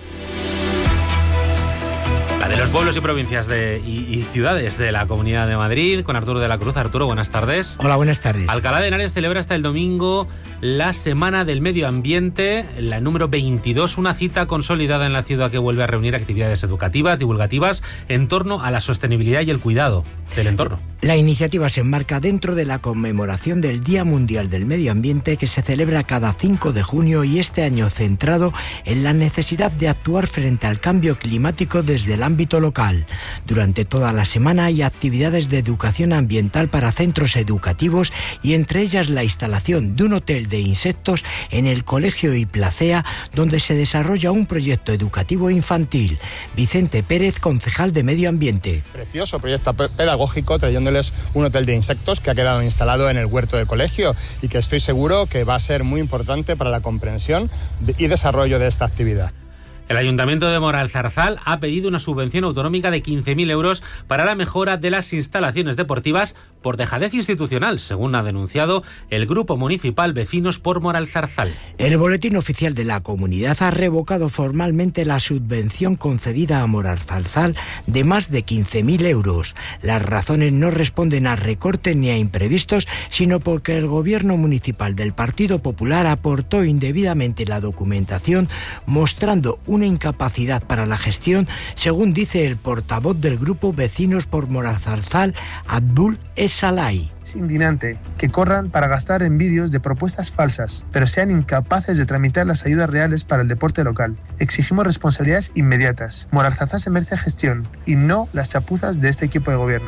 La de los pueblos y provincias de, y, y ciudades de la Comunidad de Madrid, con Arturo de la Cruz. Arturo, buenas tardes. Hola, buenas tardes. Alcalá de Henares celebra hasta el domingo la Semana del Medio Ambiente, la número veintidós, una cita consolidada en la ciudad que vuelve a reunir actividades educativas, divulgativas, en torno a la sostenibilidad y el cuidado del entorno. La iniciativa se enmarca dentro de la conmemoración del Día Mundial del Medio Ambiente, que se celebra cada cinco de junio y este año centrado en la necesidad de actuar frente al cambio climático desde el ámbito local. Durante toda la semana hay actividades de educación ambiental para centros educativos y entre ellas la instalación de un hotel de insectos en el Colegio Iplacea, donde se desarrolla un proyecto educativo infantil. Vicente Pérez, concejal de Medio Ambiente. Precioso proyecto pedagógico, trayéndoles un hotel de insectos que ha quedado instalado en el huerto del colegio y que estoy seguro que va a ser muy importante para la comprensión y desarrollo de esta actividad. El Ayuntamiento de Moralzarzal ha pedido una subvención autonómica de quince mil euros para la mejora de las instalaciones deportivas por dejadez institucional, según ha denunciado el Grupo Municipal Vecinos por Moralzarzal. El Boletín Oficial de la Comunidad ha revocado formalmente la subvención concedida a Moralzarzal de más de quince mil euros. Las razones no responden a recortes ni a imprevistos, sino porque el Gobierno Municipal del Partido Popular aportó indebidamente la documentación, mostrando un una incapacidad para la gestión, según dice el portavoz del grupo Vecinos por Moralzarzal, Abdul Esalai. Es indignante que corran para gastar en vídeos de propuestas falsas, pero sean incapaces de tramitar las ayudas reales para el deporte local. Exigimos responsabilidades inmediatas. Moralzarzal se merece gestión y no las chapuzas de este equipo de gobierno.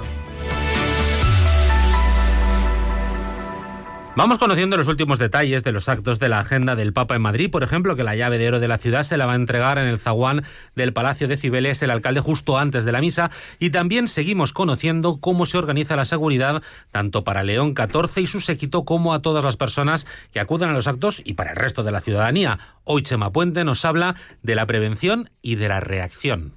Vamos conociendo los últimos detalles de los actos de la agenda del Papa en Madrid. Por ejemplo, que la llave de oro de la ciudad se la va a entregar en el zaguán del Palacio de Cibeles el alcalde justo antes de la misa. Y también seguimos conociendo cómo se organiza la seguridad tanto para León catorce y su séquito como a todas las personas que acuden a los actos y para el resto de la ciudadanía. Hoy Chema Puente nos habla de la prevención y de la reacción.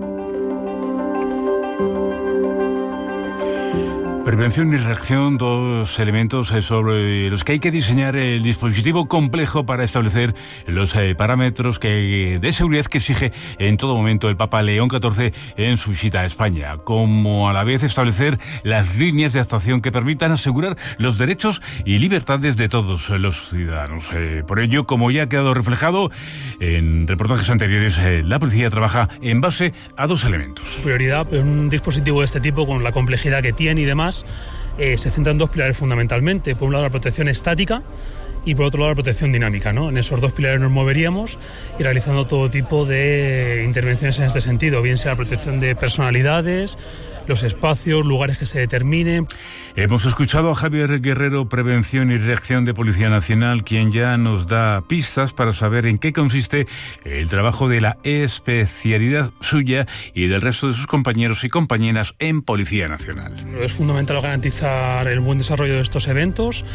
Prevención y reacción, dos elementos sobre los que hay que diseñar el dispositivo complejo para establecer los eh, parámetros que, de seguridad que exige en todo momento el Papa León catorce en su visita a España, como a la vez establecer las líneas de actuación que permitan asegurar los derechos y libertades de todos los ciudadanos. Eh, por ello, como ya ha quedado reflejado en reportajes anteriores, eh, la policía trabaja en base a dos elementos. Su prioridad en un dispositivo de este tipo, con la complejidad que tiene y demás, Eh, se centran en dos pilares fundamentalmente. Por un lado, la protección estática y por otro lado, la protección dinámica, ¿no? En esos dos pilares nos moveríamos y realizando todo tipo de intervenciones en este sentido, bien sea la protección de personalidades, los espacios, lugares que se determinen. Hemos escuchado a Javier Guerrero, Prevención y Reacción de Policía Nacional, quien ya nos da pistas para saber en qué consiste el trabajo de la especialidad suya y del resto de sus compañeros y compañeras en Policía Nacional. Es fundamental garantizar el buen desarrollo de estos eventos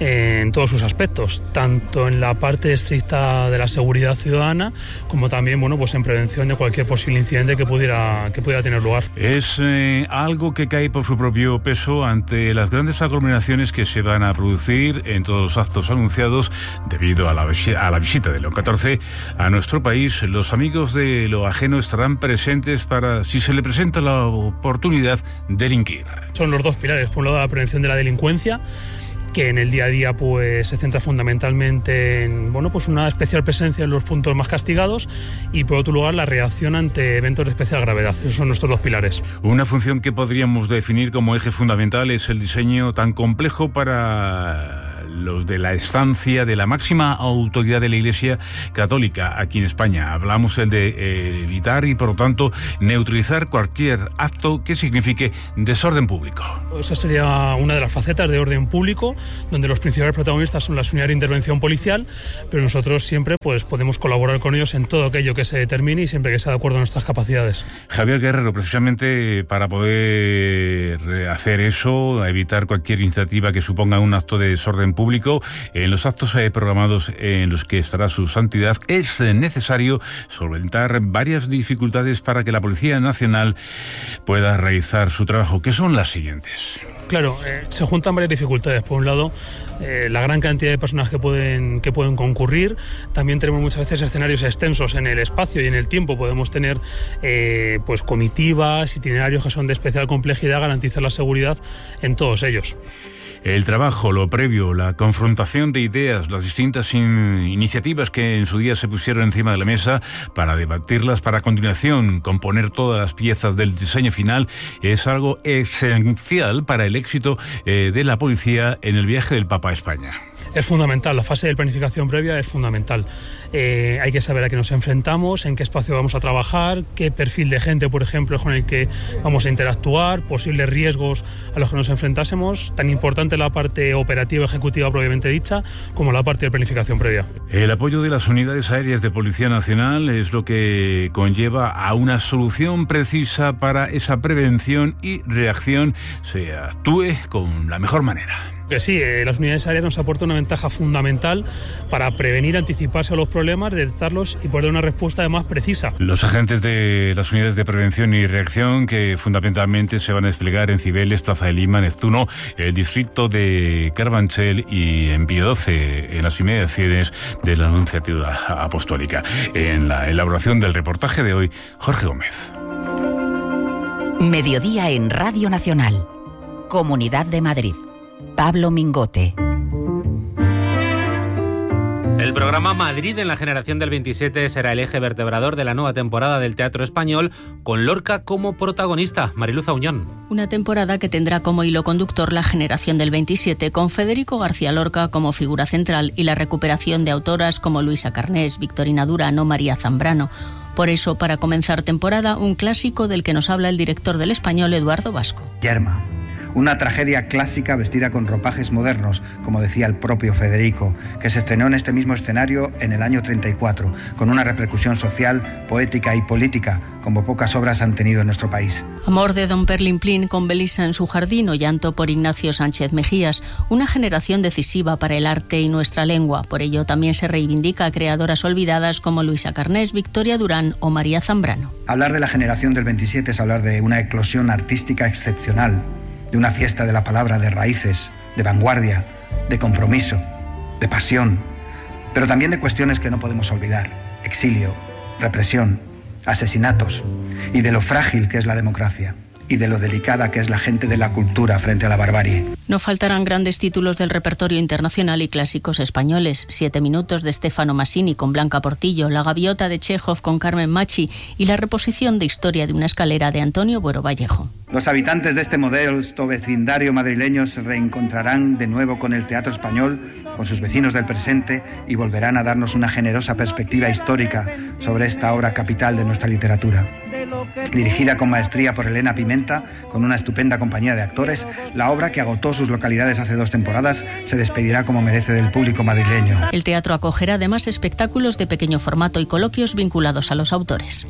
en todos sus aspectos, tanto en la parte estricta de la seguridad ciudadana como también, bueno, pues en prevención de cualquier posible incidente que pudiera, que pudiera tener lugar. Es eh, algo que cae por su propio peso ante las grandes aglomeraciones que se van a producir en todos los actos anunciados debido a la, a la visita de León catorce a nuestro país. Los amigos de lo ajeno estarán presentes para, si se le presenta la oportunidad, delinquir. Son los dos pilares, por un lado la prevención de la delincuencia, que en el día a día pues se centra fundamentalmente en, bueno, pues una especial presencia en los puntos más castigados, y por otro lugar la reacción ante eventos de especial gravedad. Esos son nuestros dos pilares. Una función que podríamos definir como eje fundamental es el diseño tan complejo para los de la estancia de la máxima autoridad de la Iglesia Católica aquí en España. Hablamos el de eh, evitar y, por lo tanto, neutralizar cualquier acto que signifique desorden público. Esa sería una de las facetas de orden público, donde los principales protagonistas son las unidades de intervención policial, pero nosotros siempre pues podemos colaborar con ellos en todo aquello que se determine y siempre que sea de acuerdo a nuestras capacidades. Javier Guerrero, precisamente para poder hacer eso, evitar cualquier iniciativa que suponga un acto de desorden público, en los actos programados en los que estará su santidad, es necesario solventar varias dificultades para que la Policía Nacional pueda realizar su trabajo, que son las siguientes. Claro, eh, se juntan varias dificultades. Por un lado, eh, la gran cantidad de personas que pueden, que pueden concurrir. También tenemos muchas veces escenarios extensos en el espacio y en el tiempo. Podemos tener eh, pues comitivas, itinerarios que son de especial complejidad, garantizar la seguridad en todos ellos. El trabajo, lo previo, la confrontación de ideas, las distintas in- iniciativas que en su día se pusieron encima de la mesa para debatirlas, para a continuación componer todas las piezas del diseño final, es algo esencial para el éxito eh, de la policía en el viaje del Papa a España. Es fundamental, la fase de planificación previa es fundamental. Eh, hay que saber a qué nos enfrentamos, en qué espacio vamos a trabajar, qué perfil de gente, por ejemplo, con el que vamos a interactuar, posibles riesgos a los que nos enfrentásemos. Tan importante la parte operativa ejecutiva propiamente dicha como la parte de planificación previa. El apoyo de las unidades aéreas de Policía Nacional es lo que conlleva a una solución precisa para esa prevención y reacción se actúe con la mejor manera. Que sí, eh, las unidades aéreas nos aportan una ventaja fundamental para prevenir, anticiparse a los problemas, detectarlos y poder dar una respuesta además precisa. Los agentes de las unidades de prevención y reacción que fundamentalmente se van a desplegar en Cibeles, Plaza de Lima, Neptuno, el distrito de Carabanchel y en Pío doce, en las inmediaciones de la Anunciatura Apostólica. En la elaboración del reportaje de hoy, Jorge Gómez. Mediodía en Radio Nacional. Comunidad de Madrid. Pablo Mingote. El programa Madrid en la generación del veintisiete será el eje vertebrador de la nueva temporada del Teatro Español, con Lorca como protagonista. Mariluz Auñón. Una temporada que tendrá como hilo conductor la generación del veintisiete, con Federico García Lorca como figura central y la recuperación de autoras como Luisa Carnés, Victorina Durán o María Zambrano. Por eso, para comenzar temporada, un clásico del que nos habla el director del Español, Eduardo Vasco. Yerma. Una tragedia clásica vestida con ropajes modernos, como decía el propio Federico, que se estrenó en este mismo escenario en el año treinta y cuatro, con una repercusión social, poética y política, como pocas obras han tenido en nuestro país. Amor de Don Perlimplín con Belisa en su jardín o Llanto por Ignacio Sánchez Mejías, una generación decisiva para el arte y nuestra lengua. Por ello también se reivindica a creadoras olvidadas como Luisa Carnés, Victoria Durán o María Zambrano. Hablar de la generación del veintisiete es hablar de una eclosión artística excepcional, de una fiesta de la palabra, de raíces, de vanguardia, de compromiso, de pasión, pero también de cuestiones que no podemos olvidar: exilio, represión, asesinatos, y de lo frágil que es la democracia, y de lo delicada que es la gente de la cultura frente a la barbarie. No faltarán grandes títulos del repertorio internacional y clásicos españoles. Siete minutos de Stefano Massini con Blanca Portillo, La gaviota de Chekhov con Carmen Machi y la reposición de Historia de una escalera de Antonio Buero Vallejo. Los habitantes de este modesto vecindario madrileño se reencontrarán de nuevo con el teatro español, con sus vecinos del presente, y volverán a darnos una generosa perspectiva histórica sobre esta obra capital de nuestra literatura. Dirigida con maestría por Elena Pimenta, con una estupenda compañía de actores, la obra, que agotó sus localidades hace dos temporadas, se despedirá como merece del público madrileño. El teatro acogerá además espectáculos de pequeño formato y coloquios vinculados a los autores.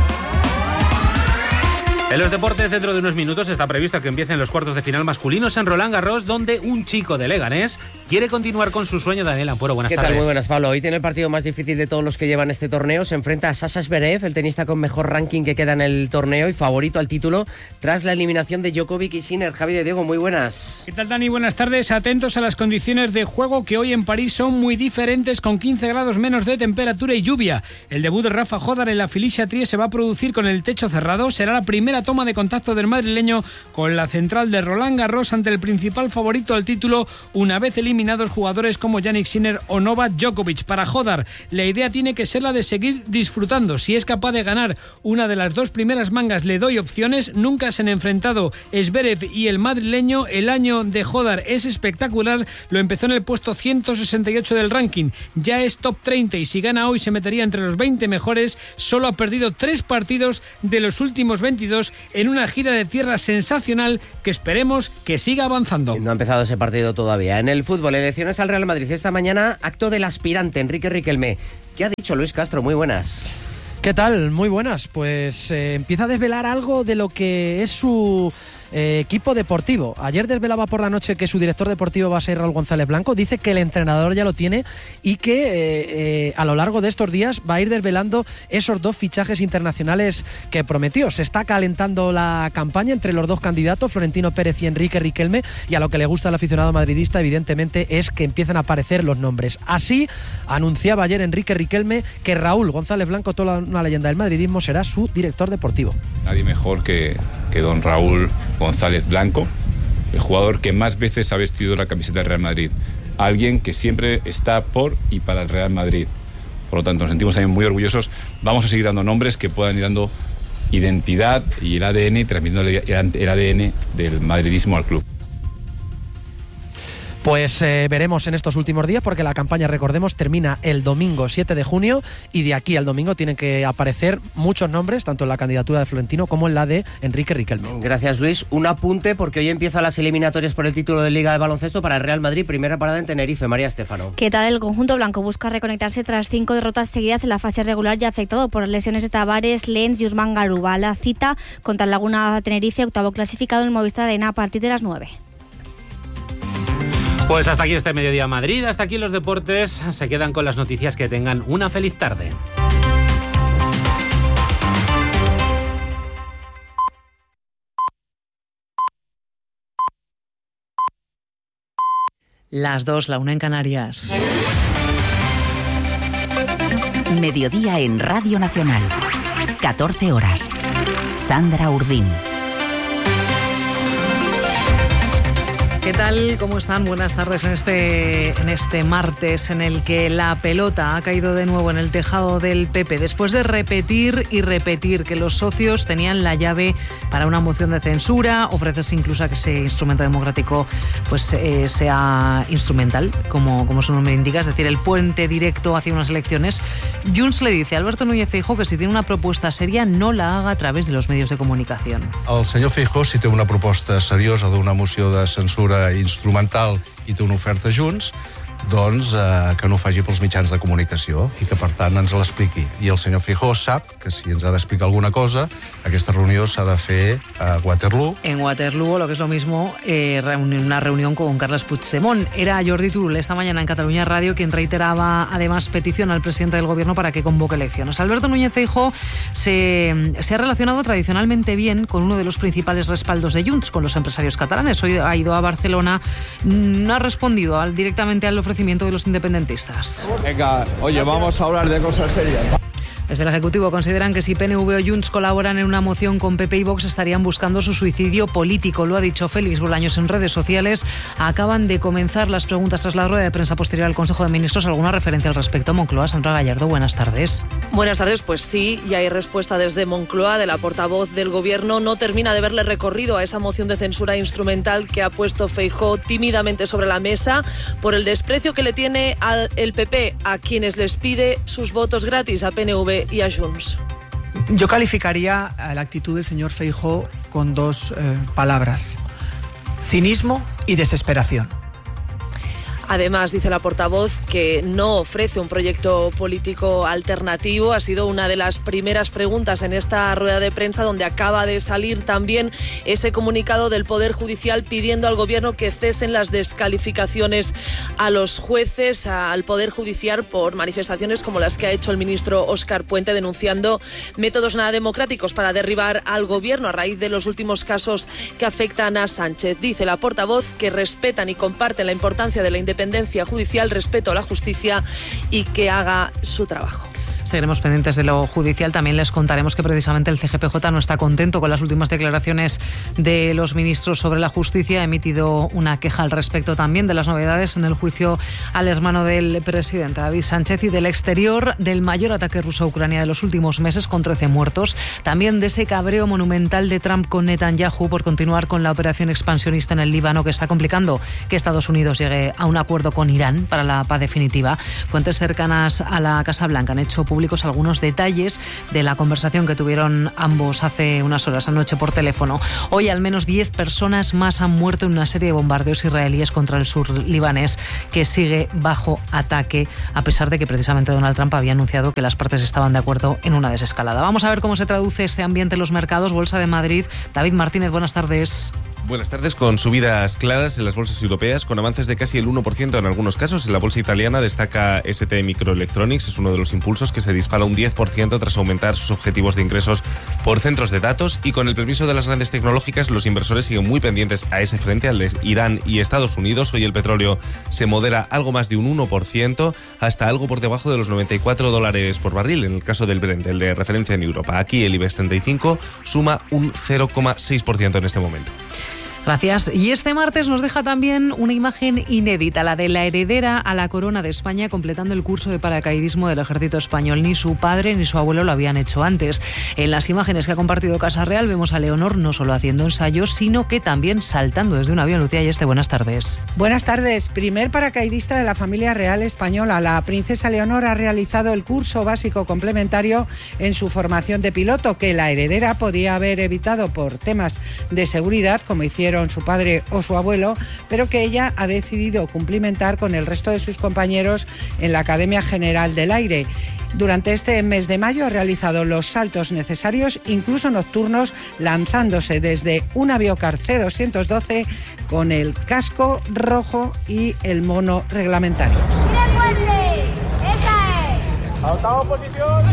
En los deportes, dentro de unos minutos está previsto que empiecen los cuartos de final masculinos en Roland Garros, donde un chico de Leganés quiere continuar con su sueño. Daniel Ampuero, buenas ¿Qué tardes. tal? Muy buenas, Pablo. Hoy tiene el partido más difícil de todos los que llevan este torneo. Se enfrenta a Sasha Zverev, el tenista con mejor ranking que queda en el torneo y favorito al título tras la eliminación de Djokovic y Sinner. Javi de Diego, muy buenas. ¿Qué tal, Dani? Buenas tardes. Atentos a las condiciones de juego, que hoy en París son muy diferentes, con quince grados menos de temperatura y lluvia. El debut de Rafa Jódar en la Felicia Trie se va a producir con el techo cerrado. Será la primera toma de contacto del madrileño con la central de Roland Garros ante el principal favorito al título, una vez eliminados jugadores como Jannik Sinner o Novak Djokovic. Para Jódar, la idea tiene que ser la de seguir disfrutando. Si es capaz de ganar una de las dos primeras mangas, le doy opciones. Nunca se han enfrentado Zverev y el madrileño. El año de Jódar es espectacular. Lo empezó en el puesto ciento sesenta y ocho del ranking. Ya es top treinta y si gana hoy se metería entre los veinte mejores. Solo ha perdido tres partidos de los últimos veintidós en una gira de tierra sensacional que esperemos que siga avanzando. No ha empezado ese partido todavía. En el fútbol, elecciones al Real Madrid esta mañana, acto del aspirante Enrique Riquelme. ¿Qué ha dicho Luis Castro? Muy buenas. ¿Qué tal? Muy buenas. Pues eh, empieza a desvelar algo de lo que es su eh, equipo deportivo. Ayer desvelaba por la noche que su director deportivo va a ser Raúl González Blanco. Dice que el entrenador ya lo tiene y que eh, eh, a lo largo de estos días va a ir desvelando esos dos fichajes internacionales que prometió. Se está calentando la campaña entre los dos candidatos, Florentino Pérez y Enrique Riquelme, y a lo que le gusta al aficionado madridista, evidentemente, es que empiezan a aparecer los nombres. Así anunciaba ayer Enrique Riquelme que Raúl González Blanco, toda una leyenda del madridismo, será su director deportivo. Nadie mejor que, que don Raúl González Blanco, el jugador que más veces ha vestido la camiseta del Real Madrid. Alguien que siempre está por y para el Real Madrid. Por lo tanto, nos sentimos también muy orgullosos. Vamos a seguir dando nombres que puedan ir dando identidad y el A D N, transmitiendo el A D N del madridismo al club. Pues eh, veremos en estos últimos días, porque la campaña, recordemos, termina el domingo siete de junio y de aquí al domingo tienen que aparecer muchos nombres, tanto en la candidatura de Florentino como en la de Enrique Riquelme. Gracias, Luis. Un apunte, porque hoy empiezan las eliminatorias por el título de Liga de Baloncesto para el Real Madrid. Primera parada en Tenerife. María Estéfano. ¿Qué tal? El conjunto blanco busca reconectarse tras cinco derrotas seguidas en la fase regular, ya afectado por lesiones de Tavares, Lenz y Usman Garuba. La cita contra el Laguna Tenerife, octavo clasificado en el Movistar Arena, a partir de las nueve. Pues hasta aquí este Mediodía Madrid, hasta aquí los deportes. Se quedan con las noticias. Que tengan una feliz tarde. Las dos, la una en Canarias. Mediodía en Radio Nacional. catorce horas. Sandra Urdín. ¿Qué tal? ¿Cómo están? Buenas tardes en este, en este martes en el que la pelota ha caído de nuevo en el tejado del P P, después de repetir y repetir que los socios tenían la llave para una moción de censura, ofrecerse incluso a que ese instrumento democrático pues eh, sea instrumental, como, como su nombre indica, es decir, el puente directo hacia unas elecciones. Junts le dice a Alberto Núñez Feijóo que si tiene una proposta seria no la haga a través de los medios de comunicación. El senyor Feijóo, si té una proposta seriosa d'una moció de censura instrumental i té una oferta Junts, doncs eh, que no ho faci pels mitjans de comunicació i que per tant ens l'expliqui. I el senyor Feijóo sap que si ens ha d'explicar alguna cosa, aquesta reunió s'ha de fer a Waterloo. En Waterloo, lo que es lo mismo, eh, una reunión con Carles Puigdemont. Era Jordi Turull esta mañana en Cataluña Radio quien reiteraba además petición al presidente del gobierno para que convoque elecciones. Alberto Núñez Feijóo se, se ha relacionado tradicionalmente bien con uno de los principales respaldos de Junts, con los empresarios catalanes. Hoy ha ido a Barcelona, no ha respondido al, directamente al ofrecimiento de los independentistas. Venga, oye, vamos a hablar de cosas serias. Desde el Ejecutivo consideran que si P N V o Junts colaboran en una moción con P P y Vox estarían buscando su suicidio político. Lo ha dicho Félix Bolaños en redes sociales. Acaban de comenzar las preguntas tras la rueda de prensa posterior al Consejo de Ministros. ¿Alguna referencia al respecto? Moncloa, Sandra Gallardo, buenas tardes. Buenas tardes, pues sí, ya hay respuesta desde Moncloa, de la portavoz del Gobierno. No termina de verle recorrido a esa moción de censura instrumental que ha puesto Feijóo tímidamente sobre la mesa por el desprecio que le tiene al el P P, a quienes les pide sus votos gratis, a P N V y a Junts. Yo calificaría la actitud del señor Feijóo con dos eh, palabras: cinismo y desesperación. Además, dice la portavoz que no ofrece un proyecto político alternativo. Ha sido una de las primeras preguntas en esta rueda de prensa, donde acaba de salir también ese comunicado del Poder Judicial pidiendo al Gobierno que cesen las descalificaciones a los jueces, al Poder Judicial, por manifestaciones como las que ha hecho el ministro Óscar Puente, denunciando métodos nada democráticos para derribar al Gobierno a raíz de los últimos casos que afectan a Sánchez. Dice la portavoz que respetan y comparten la importancia de la independencia independencia judicial, respeto a la justicia y que haga su trabajo. Seguiremos pendientes de lo judicial. También les contaremos que precisamente el C G P J no está contento con las últimas declaraciones de los ministros sobre la justicia. Ha emitido una queja al respecto también de las novedades en el juicio al hermano del presidente, David Sánchez, y del exterior del mayor ataque ruso a Ucrania de los últimos meses, con trece muertos. También de ese cabreo monumental de Trump con Netanyahu por continuar con la operación expansionista en el Líbano, que está complicando que Estados Unidos llegue a un acuerdo con Irán para la paz definitiva. Fuentes cercanas a la Casa Blanca han hecho públicos algunos detalles de la conversación que tuvieron ambos hace unas horas anoche por teléfono. Hoy al menos diez personas más han muerto en una serie de bombardeos israelíes contra el sur libanés, que sigue bajo ataque, a pesar de que precisamente Donald Trump había anunciado que las partes estaban de acuerdo en una desescalada. Vamos a ver cómo se traduce este ambiente en los mercados. Bolsa de Madrid. David Martínez, buenas tardes. Buenas tardes, con subidas claras en las bolsas europeas, con avances de casi el uno por ciento en algunos casos. En la bolsa italiana destaca S T Microelectronics, es uno de los impulsos que se dispara un diez por ciento tras aumentar sus objetivos de ingresos por centros de datos. Y con el permiso de las grandes tecnológicas, los inversores siguen muy pendientes a ese frente, al de Irán y Estados Unidos. Hoy el petróleo se modera algo más de un uno por ciento, hasta algo por debajo de los noventa y cuatro dólares por barril, en el caso del Brent, el de referencia en Europa. Aquí el IBEX treinta y cinco suma un cero coma seis por ciento en este momento. Gracias. Y este martes nos deja también una imagen inédita, la de la heredera a la corona de España, completando el curso de paracaidismo del ejército español. Ni su padre ni su abuelo lo habían hecho antes. En las imágenes que ha compartido Casa Real vemos a Leonor no solo haciendo ensayos, sino que también saltando desde un avión. Lucía Yeste, buenas tardes. Buenas tardes. Primer paracaidista de la familia real española. La princesa Leonor ha realizado el curso básico complementario en su formación de piloto, que la heredera podía haber evitado por temas de seguridad, como hicieron su padre o su abuelo, pero que ella ha decidido cumplimentar con el resto de sus compañeros en la Academia General del Aire. Durante este mes de mayo ha realizado los saltos necesarios, incluso nocturnos, lanzándose desde un Aviocar C doscientos doce con el casco rojo y el mono reglamentario. ¡Mira fuerte! ¡Esa es! ¡Adoptamos posición!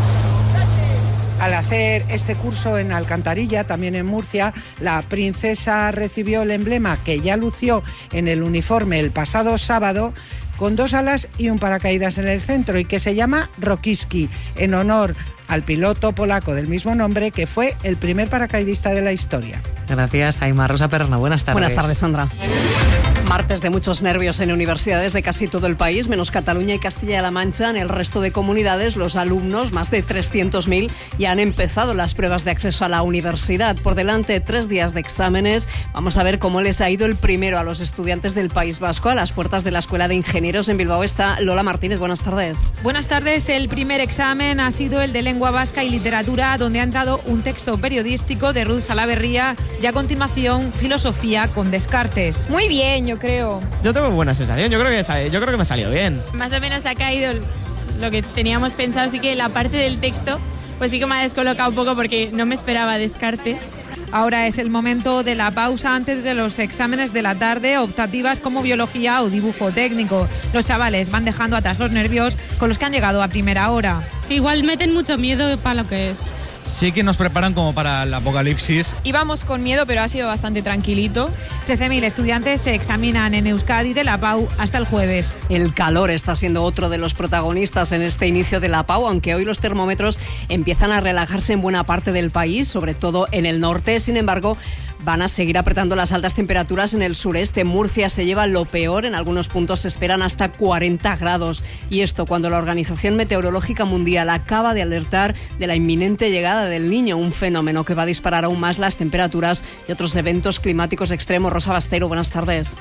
Al hacer este curso en Alcantarilla, también en Murcia, la princesa recibió el emblema que ya lució en el uniforme el pasado sábado, con dos alas y un paracaídas en el centro, y que se llama Rokiski, en honor al piloto polaco del mismo nombre, que fue el primer paracaidista de la historia. Gracias, Aima. Rosa Perna, buenas tardes. Buenas tardes, Sandra. Martes de muchos nervios en universidades de casi todo el país, menos Cataluña y Castilla-La Mancha. En el resto de comunidades, los alumnos, más de trescientos mil, ya han empezado las pruebas de acceso a la universidad. Por delante, tres días de exámenes. Vamos a ver cómo les ha ido el primero a los estudiantes del País Vasco. A las puertas de la Escuela de Ingenieros en Bilbao está Lola Martínez. Buenas tardes. Buenas tardes. El primer examen ha sido el de Lengua Vasca y Literatura, donde ha entrado un texto periodístico de Ruth Salaverría, y a continuación Filosofía con Descartes. Muy bien, yo creo. Yo tengo buena sensación, yo creo que, yo creo que me ha salido bien. Más o menos ha caído lo que teníamos pensado, así que la parte del texto pues sí que me ha descolocado un poco porque no me esperaba Descartes. Ahora es el momento de la pausa antes de los exámenes de la tarde, optativas como biología o dibujo técnico. Los chavales van dejando atrás los nervios con los que han llegado a primera hora. Igual meten mucho miedo para lo que es. Sí que nos preparan como para el apocalipsis. Íbamos con miedo, pero ha sido bastante tranquilito. trece mil estudiantes se examinan en Euskadi de la Pau hasta el jueves. El calor está siendo otro de los protagonistas en este inicio de la Pau, aunque hoy los termómetros empiezan a relajarse en buena parte del país, sobre todo en el norte. Sin embargo, van a seguir apretando las altas temperaturas en el sureste. Murcia se lleva lo peor, en algunos puntos se esperan hasta cuarenta grados. Y esto cuando la Organización Meteorológica Mundial acaba de alertar de la inminente llegada del Niño, un fenómeno que va a disparar aún más las temperaturas y otros eventos climáticos extremos. Rosa Bastero, buenas tardes.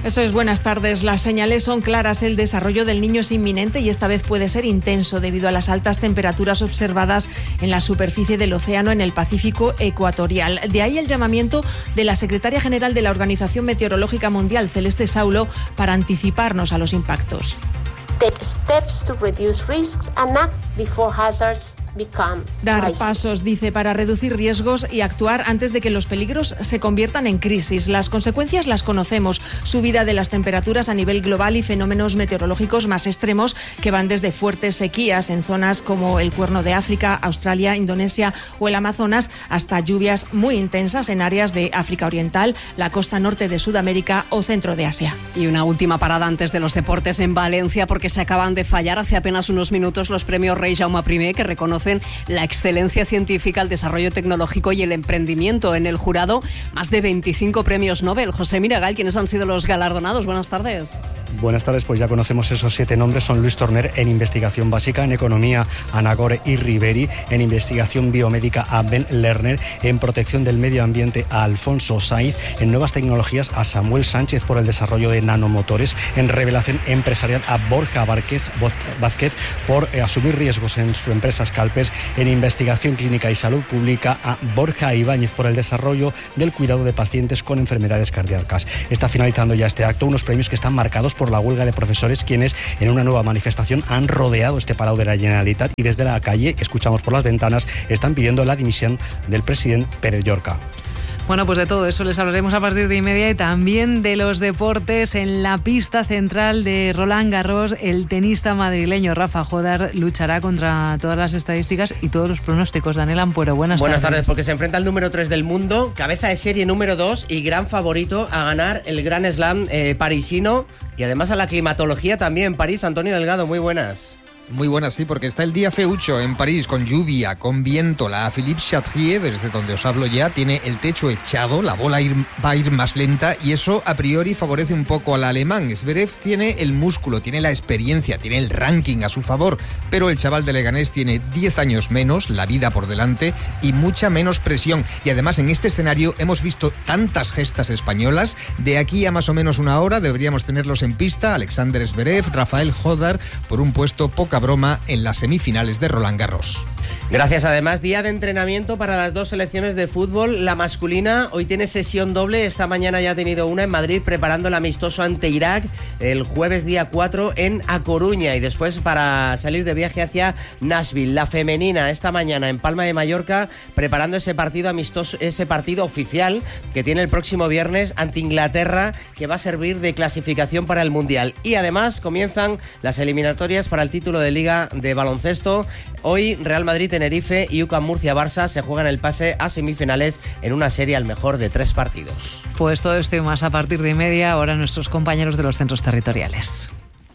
Eso es, buenas tardes. Las señales son claras. El desarrollo del niño es inminente y esta vez puede ser intenso debido a las altas temperaturas observadas en la superficie del océano en el Pacífico ecuatorial. De ahí el llamamiento de la secretaria general de la Organización Meteorológica Mundial, Celeste Saulo, para anticiparnos a los impactos. Take steps to reduce risks and act before hazards become Dar crisis. pasos, dice, para reducir riesgos y actuar antes de que los peligros se conviertan en crisis. Las consecuencias las conocemos: subida de las temperaturas a nivel global y fenómenos meteorológicos más extremos que van desde fuertes sequías en zonas como el Cuerno de África, Australia, Indonesia o el Amazonas, hasta lluvias muy intensas en áreas de África Oriental, la costa norte de Sudamérica o centro de Asia. Y una última parada antes de los deportes en Valencia, porque se acaban de fallar hace apenas unos minutos los premios Rey Jaume I, que reconocen la excelencia científica, el desarrollo tecnológico y el emprendimiento. En el jurado, más de veinticinco premios Nobel. José Miragal, ¿quiénes han sido los galardonados? Buenas tardes. Buenas tardes, pues ya conocemos esos siete nombres. Son Luis Torner en investigación básica, en economía a Nagore y Riveri, en investigación biomédica a Ben Lerner, en protección del medio ambiente a Alfonso Saiz, en nuevas tecnologías a Samuel Sánchez por el desarrollo de nanomotores, en revelación empresarial a Borja Vázquez, Vázquez por eh, asumir riesgos en su empresa Scalpers, en investigación clínica y salud pública a Borja Ibáñez por el desarrollo del cuidado de pacientes con enfermedades cardíacas. Está finalizando ya este acto, unos premios que están marcados por la huelga de profesores, quienes en una nueva manifestación han rodeado este Palau de la Generalitat y desde la calle, escuchamos por las ventanas, están pidiendo la dimisión del presidente Pérez Llorca. Bueno, pues de todo eso les hablaremos a partir de y media y también de los deportes. En la pista central de Roland Garros, el tenista madrileño Rafa Jodar luchará contra todas las estadísticas y todos los pronósticos. Daniel Ampuero, buenas, buenas tardes. Buenas tardes, porque se enfrenta al número tres del mundo, cabeza de serie número dos y gran favorito a ganar el Grand Slam eh, parisino y además a la climatología también. París, Antonio Delgado, muy buenas. Muy buenas, sí, porque está el día feucho en París, con lluvia, con viento. La Philippe Chatrier, desde donde os hablo ya, tiene el techo echado, la bola ir, va a ir más lenta y eso a priori favorece un poco al alemán. Zverev tiene el músculo, tiene la experiencia, tiene el ranking a su favor, pero el chaval de Leganés tiene diez años menos, la vida por delante y mucha menos presión. Y además en este escenario hemos visto tantas gestas españolas. De aquí a más o menos una hora deberíamos tenerlos en pista: Alexander Zverev, Rafael Jodar, por un puesto poca broma en las semifinales de Roland Garros. Gracias. Además, día de entrenamiento para las dos selecciones de fútbol. La masculina hoy tiene sesión doble. Esta mañana ya ha tenido una en Madrid preparando el amistoso ante Irak el jueves día cuatro en A Coruña y después para salir de viaje hacia Nashville. La femenina esta mañana en Palma de Mallorca preparando ese partido amistoso, ese partido oficial que tiene el próximo viernes ante Inglaterra, que va a servir de clasificación para el Mundial. Y además comienzan las eliminatorias para el título de Liga de baloncesto. Hoy Real Madrid, Tenerife y U C A M Murcia Barça se juegan el pase a semifinales en una serie al mejor de tres partidos. Pues todo esto y más a partir de media, ahora nuestros compañeros de los centros territoriales.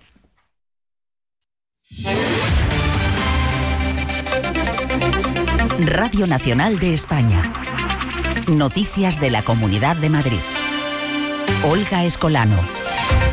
Radio Nacional de España. Noticias de la Comunidad de Madrid. Olga Escolano.